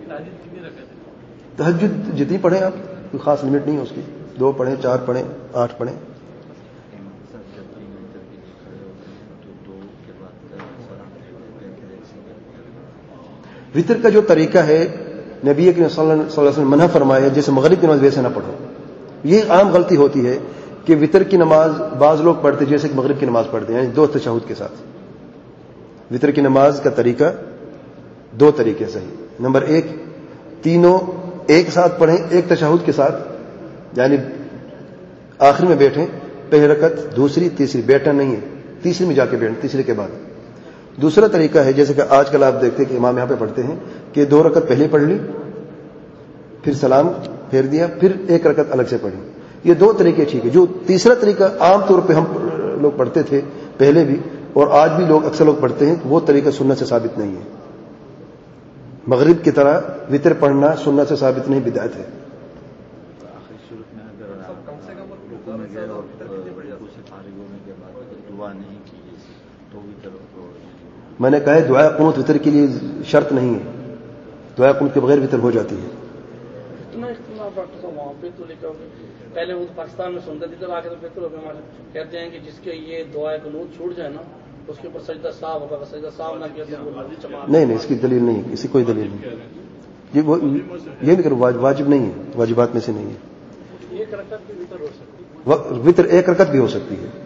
تہجد جتنی پڑھیں آپ، کوئی خاص لمٹ نہیں ہے اس کی، 2 پڑھیں، 4 پڑھیں، 8 پڑھیں. وطر کا جو طریقہ ہے نبی کریم صلی اللہ علیہ وسلم منع فرمایا جیسے مغرب کی نماز ویسے نہ پڑھو. یہ عام غلطی ہوتی ہے کہ وطر کی نماز بعض لوگ پڑھتے جیسے کہ مغرب کی نماز پڑھتے ہیں، یعنی 2 تشہد کے ساتھ. وطر کی نماز کا طریقہ 2 طریقے سے ہے. نمبر 1، تینوں ایک ساتھ پڑھیں ایک تشہد کے ساتھ، یعنی آخر میں بیٹھیں، پہلی رکعت، دوسری، تیسری، بیٹھنا نہیں ہے، تیسری میں جا کے بیٹھیں، تیسرے کے بعد. دوسرا طریقہ ہے جیسے کہ آج کل آپ دیکھتے ہیں کہ امام یہاں پہ پڑھتے ہیں کہ 2 رکعت پہلے پڑھ لی، پھر سلام پھیر دیا، پھر 1 رکعت الگ سے پڑھی. یہ 2 طریقے ٹھیک ہے. جو تیسرا طریقہ عام طور پہ ہم لوگ پڑھتے تھے پہلے بھی اور آج بھی لوگ اکثر لوگ پڑھتے ہیں، وہ طریقہ سنت سے ثابت نہیں ہے. مغرب کی طرح وطر پڑھنا سنت سے ثابت نہیں، بدعت ہے. میں نے کہا ہے دعا قنوت وطر کے لیے شرط نہیں ہے، دعا قنوت کے بغیر وطر ہو جاتی ہے. اتنا اختلاف ڈاکٹر صاحب وہاں پہ تو لکھا پہلے وہ پاکستان میں سنتے تھے، آ کے تو پھر کہتے ہیں کہ جس کے یہ دعا قنوت چھوٹ جائے نا اس کے اوپر سجدہ صاحب ہوگا، سجدہ صاحب نہ کیا تو نہیں، اس کی دلیل نہیں، اس کی کوئی دلیل نہیں. یہ بھی کرو، واجب نہیں ہے، واجبات میں سے نہیں ہے. 1 رکعت بھی وطر ہو سکتی ہے، وطر 1 رکعت بھی ہو سکتی ہے،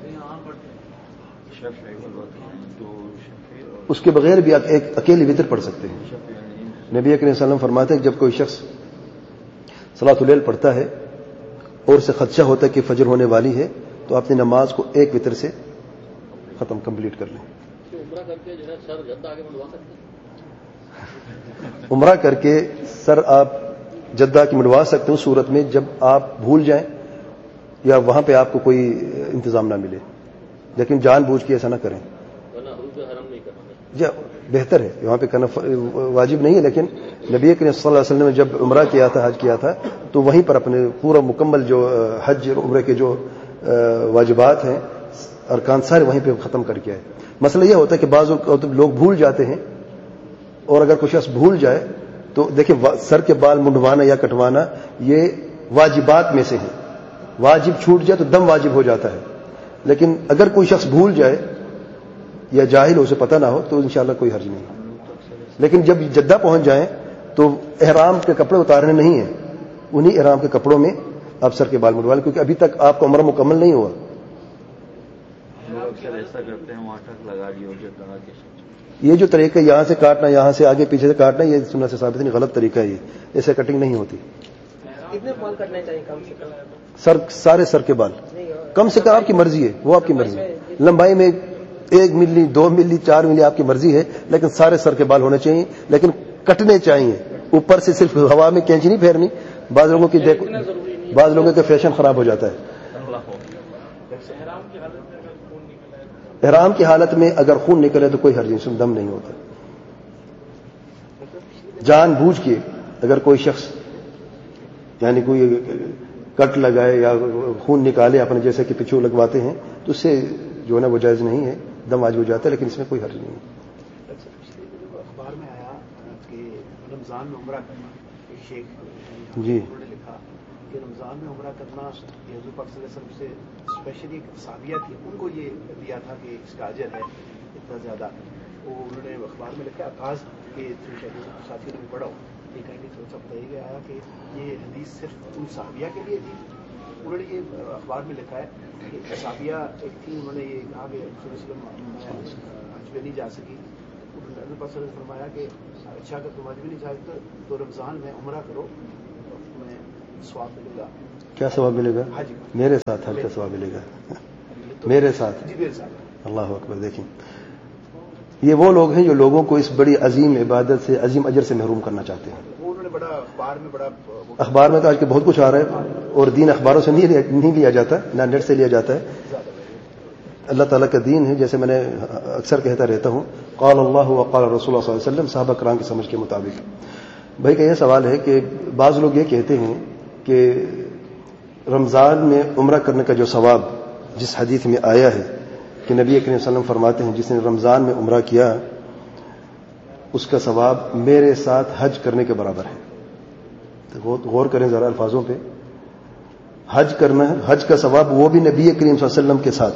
اس کے بغیر بھی آپ ایک اکیلی وطر پڑھ سکتے ہیں. نبی کریم صلی اللہ علیہ وسلم فرماتے ہیں کہ جب کوئی شخص صلاۃ اللیل پڑھتا ہے اور اسے خدشہ ہوتا ہے کہ فجر ہونے والی ہے تو اپنی نماز کو 1 وطر سے ختم کمپلیٹ کر لیں. عمرہ کر کے جو ہے سر جدہ آگے منڈوا سکتے ہیں؟ عمرہ کر کے سر آپ جدہ کی منڈوا سکتے ہیں صورت میں جب آپ بھول جائیں یا وہاں پہ آپ کو کوئی انتظام نہ ملے، لیکن جان بوجھ کے ایسا نہ کریں. ورنہ حروف حرم نہیں کرنا. جی بہتر ہے، یہاں پہ کرنا واجب نہیں ہے، لیکن نبی کریم صلی اللہ علیہ وسلم نے جب عمرہ کیا تھا، حج کیا تھا، تو وہیں پر اپنے پورا مکمل جو حج اور عمرے کے جو واجبات ہیں، ارکان سارے وہیں پہ ختم کر کے آئے۔ مسئلہ یہ ہوتا ہے کہ بعض لوگ بھول جاتے ہیں، اور اگر کوئی شخص بھول جائے تو دیکھیں سر کے بال منڈوانا یا کٹوانا یہ واجبات میں سے ہے، واجب چھوٹ جائے تو دم واجب ہو جاتا ہے، لیکن اگر کوئی شخص بھول جائے یا جاہل ہو، اسے پتہ نہ ہو، تو انشاءاللہ کوئی حرج نہیں ہے۔ لیکن جب جدہ پہنچ جائیں تو احرام کے کپڑے اتارنے نہیں ہیں، انہی احرام کے کپڑوں میں آپ سر کے بال منڈوا لیں، کیونکہ ابھی تک آپ کا عمرہ مکمل نہیں ہوا۔ ایسا کرتے ہیں وہاں تک لگا لی ہو جدہ کے، یہ جو طریقہ یہاں سے کاٹنا، یہاں سے آگے پیچھے سے کاٹنا، یہ سنت سے ثابت نہیں، غلط طریقہ ہے، یہ ایسے کٹنگ نہیں ہوتی۔ کتنے بال کرنے چاہیے کم سے کم؟ سارے سر کے بال کم سے کم آپ کی مرضی ہے، وہ آپ کی مرضی ہے، لمبائی میں 1 ملی 2 ملی 4 ملی آپ کی مرضی ہے، لیکن سارے سر کے بال ہونے چاہیے، لیکن کٹنے چاہیے، اوپر سے صرف ہوا میں کینچی نہیں پھیرنی۔ بعض لوگوں کی دیکھو، بعض لوگوں کا فیشن خراب ہو جاتا ہے۔ احرام کی حالت میں اگر خون نکلے تو کوئی حرج نہیں، اس میں دم نہیں ہوتا۔ جان بوجھ کے اگر کوئی شخص یعنی کوئی کٹ لگائے یا خون نکالے اپنے جیسے کہ پچھو لگواتے ہیں، تو اس سے جو ہے نا وہ جائز نہیں ہے، دم واجب ہو جاتا ہے، لیکن اس میں کوئی حرج نہیں ہے۔ اخبار میں آیا کہ رمضان میں عمرہ کرنا، ایک شیخ جی انہوں نے لکھا کہ رمضان میں عمرہ کرنا یہ حضور پاک صلی اللہ علیہ وسلم سے اسپیشلی ایک صحابیہ تھی، ان کو یہ دیا تھا کہ اس کا اجر ہے اتنا زیادہ۔ وہ انہوں نے اخبار میں لکھا آغاز کے ساتھیوں نے بھی پڑھا، یہ کہیں گے تھوڑا سا بتائیے گا آیا کہ یہ حدیث صرف ان صحابیہ کے لیے تھی؟ انہوں نے یہ اخبار میں لکھا ہے کہ صحابیہ ایک تھی، انہوں نے یہ کہا کہ رسول اللہ علیہ وسلم میں حج پہ نہیں جا سکی، حضور پاک صلی اللہ علیہ وسلم نے فرمایا کہ اچھا اگر تم حج بھی نہیں جا سکتے تو رمضان میں عمرہ کرو، تمہیں ثواب ملے گا۔ کیا ثواب ملے گا؟ حج میرے ساتھ حج کا ثواب ملے گا، میرے ساتھ۔ جی میرے ساتھ۔ اللہ اکبر۔ دیکھیں یہ وہ لوگ ہیں جو لوگوں کو اس بڑی عظیم عبادت سے، عظیم اجر سے محروم کرنا چاہتے ہیں۔ وہ انہوں نے بڑا اخبار میں بڑا اخبار میں تو آج کے بہت کچھ آ رہا ہے، اور دین اخباروں سے نہیں لیا جاتا، نہ نیٹ سے لیا جاتا ہے۔ اللہ تعالیٰ کا دین ہے، جیسے میں نے اکثر کہتا رہتا ہوں، قال اللہ وقال رسول اللہ صلی اللہ علیہ وسلم، صحابہ کرام کی سمجھ کے مطابق۔ بھائی کا یہ سوال ہے کہ بعض لوگ یہ کہتے ہیں کہ رمضان میں عمرہ کرنے کا جو ثواب جس حدیث میں آیا ہے کہ نبی کریم صلی اللہ علیہ وسلم فرماتے ہیں جس نے رمضان میں عمرہ کیا اس کا ثواب میرے ساتھ حج کرنے کے برابر ہے۔ تو غور کریں ذرا الفاظوں پہ، حج کرنا ہے، حج کا ثواب وہ بھی نبی کریم صلی اللہ علیہ وسلم کے ساتھ،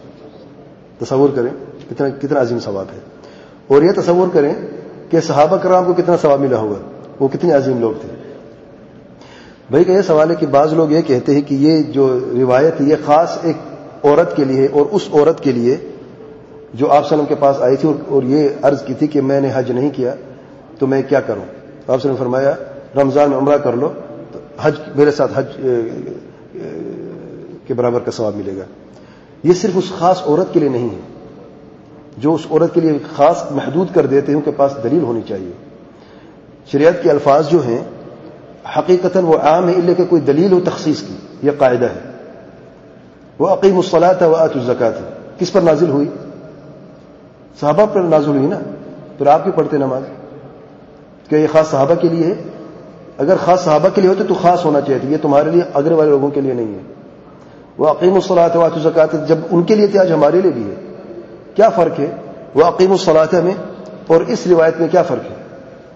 تصور کریں کتنا عظیم ثواب ہے۔ اور یہ تصور کریں کہ صحابہ کرام کو کتنا ثواب ملا ہوگا، وہ کتنے عظیم لوگ تھے۔ بھائی کا یہ سوال ہے کہ بعض لوگ یہ کہتے ہیں کہ یہ جو روایت ہے یہ خاص ایک عورت کے لیے، اور اس عورت کے لیے جو آپ صلی اللہ علیہ وسلم کے پاس آئی تھی اور یہ عرض کی تھی کہ میں نے حج نہیں کیا تو میں کیا کروں۔ آپ صلی اللہ علیہ وسلم نے فرمایا رمضان میں عمرہ کر لو تو حج میرے ساتھ حج کے برابر کا ثواب ملے گا۔ یہ صرف اس خاص عورت کے لیے نہیں ہے، جو اس عورت کے لیے خاص محدود کر دیتے ہیں ان کے پاس دلیل ہونی چاہیے۔ شریعت کے الفاظ جو ہیں حقیقتاً وہ عام ہے، الا کہ کوئی دلیل و تخصیص کی، یہ قاعدہ ہے۔ وَأَقِيمُوا الصَّلَاةَ وَآتُوا الزَّكَاةَ کس پر نازل ہوئی؟ صحابہ پر نازل ہوئی نا، پھر آپ کیوں پڑھتے نماز؟ کیا یہ خاص صحابہ کے لیے ہے؟ اگر خاص صحابہ کے لیے ہوتے تو خاص ہونا چاہیے، یہ تمہارے لیے اگلے والے لوگوں کے لیے نہیں ہے۔ وَأَقِيمُوا الصَّلَاةَ وَآتُوا الزَّكَاةَ جب ان کے لیے تھے آج ہمارے لیے بھی ہے، کیا فرق ہے؟ وَأَقِيمُوا الصَّلَاةَ میں اور اس روایت میں کیا فرق ہے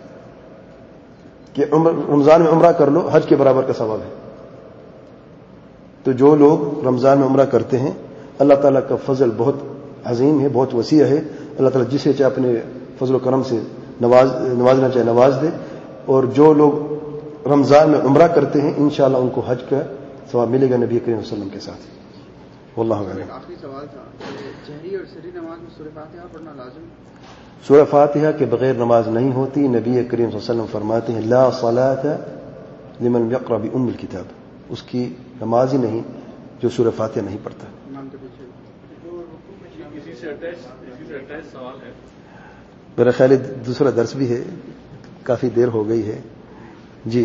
کہ رمضان میں عمرہ کر لو حج کے برابر کا ثواب ہے؟ تو جو لوگ رمضان میں عمرہ کرتے ہیں اللہ تعالیٰ کا فضل بہت عظیم ہے، بہت وسیع ہے، اللہ تعالیٰ جسے چاہے اپنے فضل و کرم سے نوازنا چاہے نواز دے، اور جو لوگ رمضان میں عمرہ کرتے ہیں انشاءاللہ ان کو حج کا ثواب ملے گا نبی کریم صلی اللہ علیہ وسلم کے ساتھ۔ واللہ اعلم۔ آخری سوال تھا، جہری اور سری نماز میں سورہ فاتحہ پڑھنا لازم؟ سورہ فاتحہ کے بغیر نماز نہیں ہوتی۔ نبی کریم صلی اللہ علیہ وسلم فرماتے ہیں لا صلاۃ لمن یقرأ بأم الکتاب، اس کی نماز ہی نہیں جو سورہ فاتحہ نہیں پڑھتا۔ امام کے پیچھے اسی سے اٹیچ سوال ہے۔ میرا خیال ہے دوسرا درس بھی ہے، کافی دیر ہو گئی ہے جی۔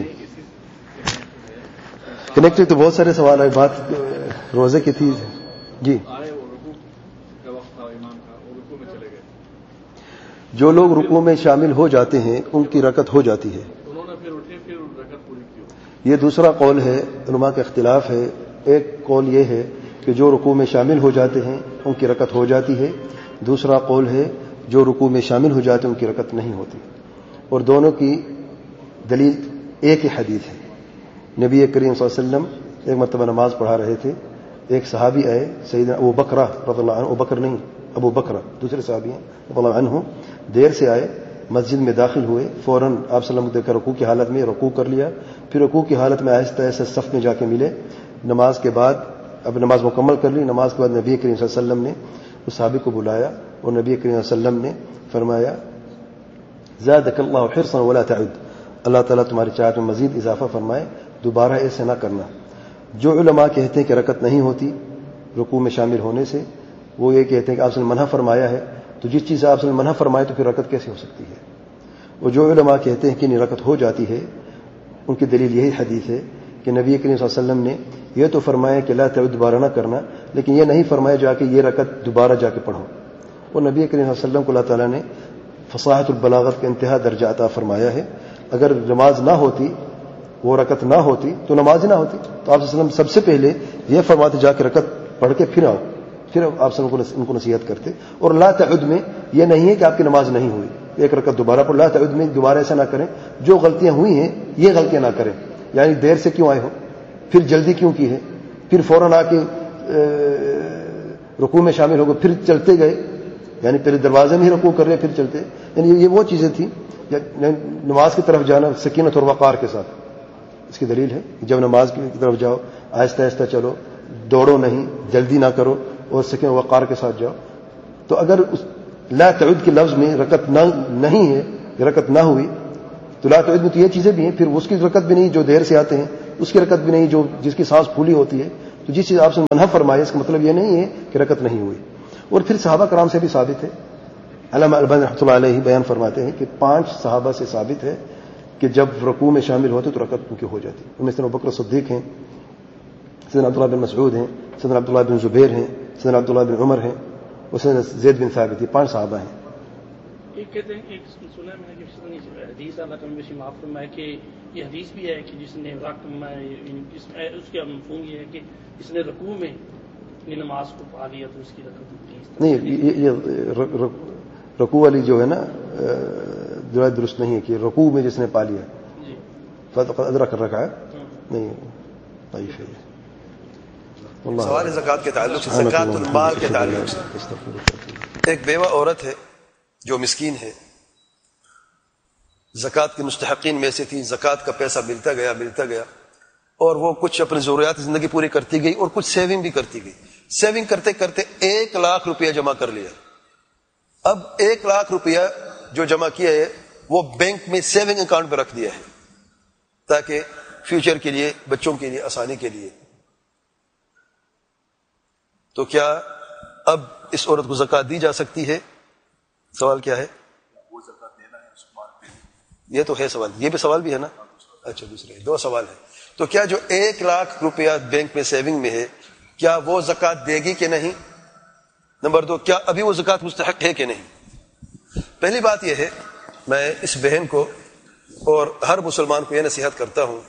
کنیکٹڈ تو بہت سارے سوال ہے، بات روزے کی تھی جی۔ آئے وہ رکوع کا وقت تھا امام کا، وہ رکوع میں چلے گئے۔ جو لوگ رکوع میں شامل ہو جاتے ہیں ان کی رکعت ہو جاتی ہے. انہوں نے پھر اٹھے پھر رکعت پوری کی. یہ دوسرا قول ہے، علماء کا اختلاف ہے. ایک قول یہ ہے کہ جو رکوع میں شامل ہو جاتے ہیں ان کی رکعت ہو جاتی ہے. دوسرا قول ہے جو رکوع میں شامل ہو جاتے ہیں ان کی رکعت نہیں ہوتی. اور دونوں کی دلیل ایک ہی حدیث ہے. نبی کریم صلی اللہ علیہ وسلم ایک مرتبہ نماز پڑھا رہے تھے. ایک صحابی آئے، سیدنا ابو بکر رضی اللہ عنہ، ابو بکر نہیں، ابو بکر دوسرے صحابی ہیں رضی اللہ عنہ، دیر سے آئے، مسجد میں داخل ہوئے، فوراً آپ صلی اللہ علیہ وسلم دیکھا رکوع کی حالت میں رکوع کر لیا. پھر رکوع کی حالت میں آہستہ آہستہ صف میں جا کے ملے. نماز کے بعد اب نماز مکمل کر لی. نماز کے بعد نبی کریم صلی اللہ علیہ وسلم نے اس صحابی کو بلایا اور نبی کریم صلی اللہ علیہ وسلم نے فرمایا زادک اللہ حرصا ولا تعد، اللہ تعالیٰ تمہاری چاہت میں مزید اضافہ فرمائے، دوبارہ ایسے نہ کرنا. جو علماء کہتے ہیں کہ رکعت نہیں ہوتی رکوع میں شامل ہونے سے، وہ یہ کہتے ہیں کہ آپ نے منع فرمایا ہے، تو جس چیز سے آپ نے منع فرمایا تو پھر رکعت کیسے ہو سکتی ہے. اور جو علماء کہتے ہیں کہ نہیں رکعت ہو جاتی ہے، ان کی دلیل یہی حدیث ہے کہ نبی کریم صلی اللہ علیہ وسلم نے یہ تو فرمایا کہ لا تعد، دوبارہ نہ کرنا، لیکن یہ نہیں فرمایا جا کے یہ رکعت دوبارہ جا کے پڑھو. اور نبی کریم صلی اللہ علیہ وسلم کو اللہ تعالیٰ نے فصاحت البلاغت کا انتہا درجہ عطا فرمایا ہے. اگر نماز نہ ہوتی، وہ رکعت نہ ہوتی تو نماز ہی نہ ہوتی. تو آپ صلی اللہ علیہ وسلم سب سے پہلے یہ فرماتے جا کے رکعت پڑھ کے پھر آؤ، پھر آپ سب ان کو نصیحت کرتے. اور لا تعد میں یہ نہیں ہے کہ آپ کی نماز نہیں ہوئی، ایک رکعت دوبارہ پڑھ. لا تعد میں دوبارہ ایسا نہ کریں، جو غلطیاں ہوئی ہیں یہ غلطیاں نہ کریں. یعنی دیر سے کیوں آئے ہو، پھر جلدی کیوں کی ہے، پھر فوراً آ کے رکوع میں شامل ہو گئے پھر چلتے گئے، یعنی پہلے دروازے میں ہی رکوع کر رہے پھر چلتے. یعنی یہ وہ چیزیں تھیں. نماز کی طرف جانا سکینت اور وقار کے ساتھ، اس کی دلیل ہے جب نماز کی طرف جاؤ آہستہ آہستہ چلو، دوڑو نہیں، جلدی نہ کرو، اور سکینت و وقار کے ساتھ جاؤ. تو اگر لا تعد کے لفظ میں رکعت نہیں ہے، رکعت نہ ہوئی، تو لا تعد میں تو یہ چیزیں بھی ہیں، پھر اس کی رکعت بھی نہیں جو دیر سے آتے ہیں، اس کی رکعت بھی نہیں جو جس کی سانس پھولی ہوتی ہے. تو جس چیز آپ سے منع فرمائے اس کا مطلب یہ نہیں ہے کہ رکعت نہیں ہوئی. اور پھر صحابہ کرام سے بھی ثابت ہے، علامہ البانی رحمۃ اللہ علیہ بیان فرماتے ہیں کہ 5 صحابہ سے ثابت ہے کہ جب رکوع میں شامل ہوتے تو رکعت ان کی ہو جاتی. ان میں سیدنا ابوبکر صدیق ہیں، سیدنا عبداللہ بن مسعود ہیں، سیدنا عبداللہ بن زبیر ہیں، سیدنا عبداللہ بن عمر ہیں، اور سیدنا زید بن ثابت ہیں. 5 صحابہ ہیں. ایک کہتے ہیں کہ سنا میں نے کہ حدیث اللہ کا بیشی معاف فرمائے کہ یہ حدیث بھی ہے کہ جس نے اس کا مفہوم یہ ہے کہ جس نے رکوع میں نماز کو پا لیا تو اس کی رکعت نہیں. یہ رکوع والی جو ہے نا درست نہیں ہے کہ رکوع میں جس نے پا لیا فقط ادرک رکعہ نہیں ضعیف ہے. سوال زکوٰۃ کے تعلق سے، زکوٰۃ المال کے تعلق سے، ایک بیوہ عورت ہے جو مسکین ہے، زکوٰۃ کے مستحقین میں سے تھی. زکوٰۃ کا پیسہ ملتا گیا اور وہ کچھ اپنی ضروریات زندگی پوری کرتی گئی اور کچھ سیونگ بھی کرتی گئی. سیونگ کرتے کرتے 1 لاکھ روپیہ جمع کر لیا. اب 1 لاکھ روپیہ جو جمع کیا ہے وہ بینک میں سیونگ اکاؤنٹ پہ رکھ دیا ہے تاکہ فیوچر کے لیے، بچوں کے لیے، آسانی کے لیے. تو کیا اب اس عورت کو زکوٰۃ دی جا سکتی ہے؟ سوال کیا ہے؟ یہ تو ہے سوال، یہ بھی سوال بھی ہے نا. اچھا دوسرے 2 سوال ہے. تو کیا جو 1 لاکھ روپیہ بینک میں سیونگ میں ہے کیا وہ زکوٰۃ دے گی کہ نہیں؟ نمبر 2، کیا ابھی وہ زکوٰۃ مستحق ہے کہ نہیں؟ پہلی بات یہ ہے، میں اس بہن کو اور ہر مسلمان کو یہ نصیحت کرتا ہوں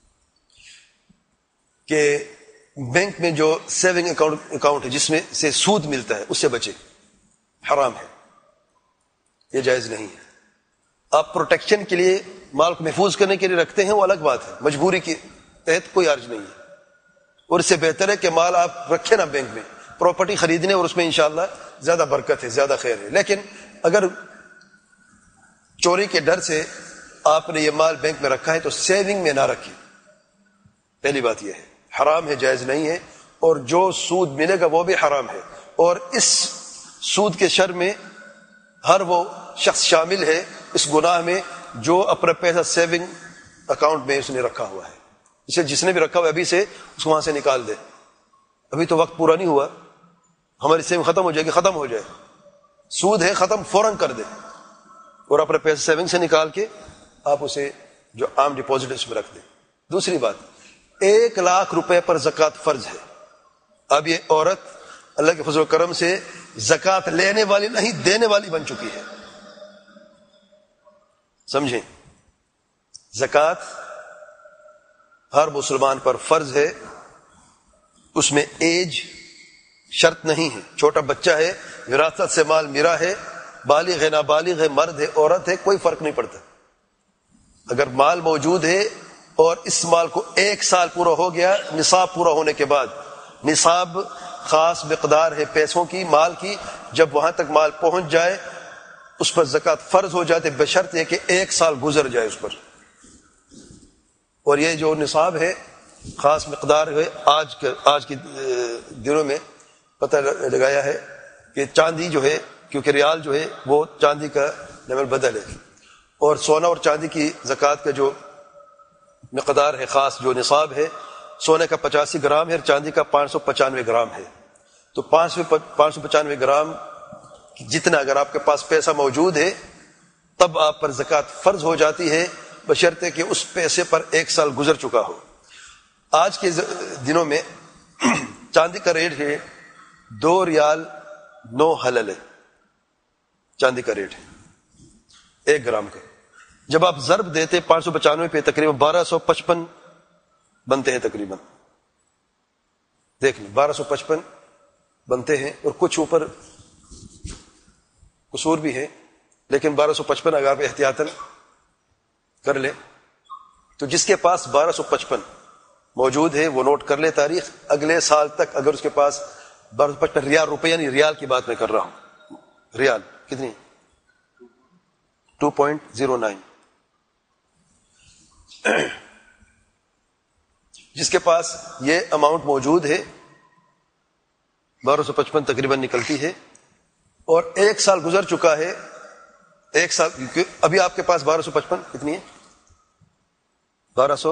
کہ بینک میں جو سیونگ اکاؤنٹ ہے جس میں سے سود ملتا ہے اس سے بچے. حرام ہے، یہ جائز نہیں ہے. آپ پروٹیکشن کے لیے مال کو محفوظ کرنے کے لیے رکھتے ہیں وہ الگ بات ہے، مجبوری کے تحت کوئی حرج نہیں ہے. اور اس سے بہتر ہے کہ مال آپ رکھیں نا بینک میں، پراپرٹی خریدنے اور اس میں انشاءاللہ زیادہ برکت ہے، زیادہ خیر ہے. لیکن اگر چوری کے ڈر سے آپ نے یہ مال بینک میں رکھا ہے تو سیونگ میں نہ رکھیں. پہلی بات یہ ہے، حرام ہے، جائز نہیں ہے. اور جو سود ملے گا وہ بھی حرام ہے. اور اس سود کے شر میں ہر وہ شخص شامل ہے اس گناہ میں جو اپنا پیسہ سیونگ اکاؤنٹ میں اس نے رکھا ہوا ہے. اسے جس نے بھی رکھا ہوا ابھی سے اس کو وہاں سے نکال دے. ابھی تو وقت پورا نہیں ہوا، ہماری سیونگ ختم ہو جائے گی، ختم ہو جائے. سود ہے، ختم فوراً کر دے اور اپنے پیسے سیونگ سے نکال کے آپ اسے جو عام ڈپازٹ اس میں رکھ دیں. دوسری بات، 1 لاکھ روپے پر زکوٰۃ فرض ہے. اب یہ عورت اللہ کے فضل و کرم سے زکوٰۃ لینے والی نہیں دینے والی بن چکی ہے. سمجھیں، زکوٰۃ ہر مسلمان پر فرض ہے، اس میں ایج شرط نہیں ہے. چھوٹا بچہ ہے، وراثت سے مال میرا ہے، بالغ ہے نابالغ ہے، مرد ہے عورت ہے، کوئی فرق نہیں پڑتا. اگر مال موجود ہے اور اس مال کو 1 سال پورا ہو گیا، نصاب پورا ہونے کے بعد، نصاب خاص مقدار ہے پیسوں کی، مال کی، جب وہاں تک مال پہنچ جائے اس پر زکوٰۃ فرض ہو جاتے، بشرط یہ کہ 1 سال گزر جائے اس پر. اور یہ جو نصاب ہے خاص مقدار ہے، آج کے دنوں میں پتہ لگایا ہے کہ چاندی جو ہے، کیونکہ ریال جو ہے وہ چاندی کا نمل بدل ہے، اور سونا اور چاندی کی زکوٰۃ کا جو مقدار ہے خاص، جو نصاب ہے، سونے کا 85 گرام ہے اور چاندی کا 595 گرام ہے. تو 595 گرام جتنا اگر آپ کے پاس پیسہ موجود ہے تب آپ پر زکوٰۃ فرض ہو جاتی ہے، بشرطے کہ اس پیسے پر 1 سال گزر چکا ہو. آج کے دنوں میں چاندی کا ریٹ ہے 2 ریال 9 حلل ہے، چاندی کا ریٹ ہے 1 گرام کا. جب آپ ضرب دیتے 595 پہ تقریباً 1255 بنتے ہیں، تقریباً دیکھ لیں 1255 بنتے ہیں، اور کچھ اوپر قصور بھی ہے، لیکن 1255 اگر آپ احتیاطاً کر لیں تو جس کے پاس 1255 موجود ہے وہ نوٹ کر لے تاریخ، اگلے سال تک اگر اس کے پاس 1255 ریال، روپے یعنی ریال کی بات میں کر رہا ہوں، ریال کتنی 2.09، جس کے پاس یہ اماؤنٹ موجود ہے 1255 تقریباً نکلتی ہے، اور 1 سال گزر چکا ہے، 1 سال، ابھی آپ کے پاس 1255 کتنی ہے، 1200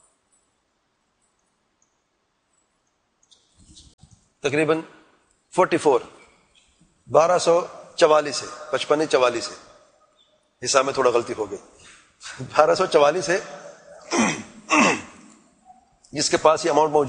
تقریباً 44، 1244 ہے، 55 44 ہے، حساب میں تھوڑا غلطی ہو گئی، 1244 ہے، جس کے پاس یہ اماؤنٹ موجود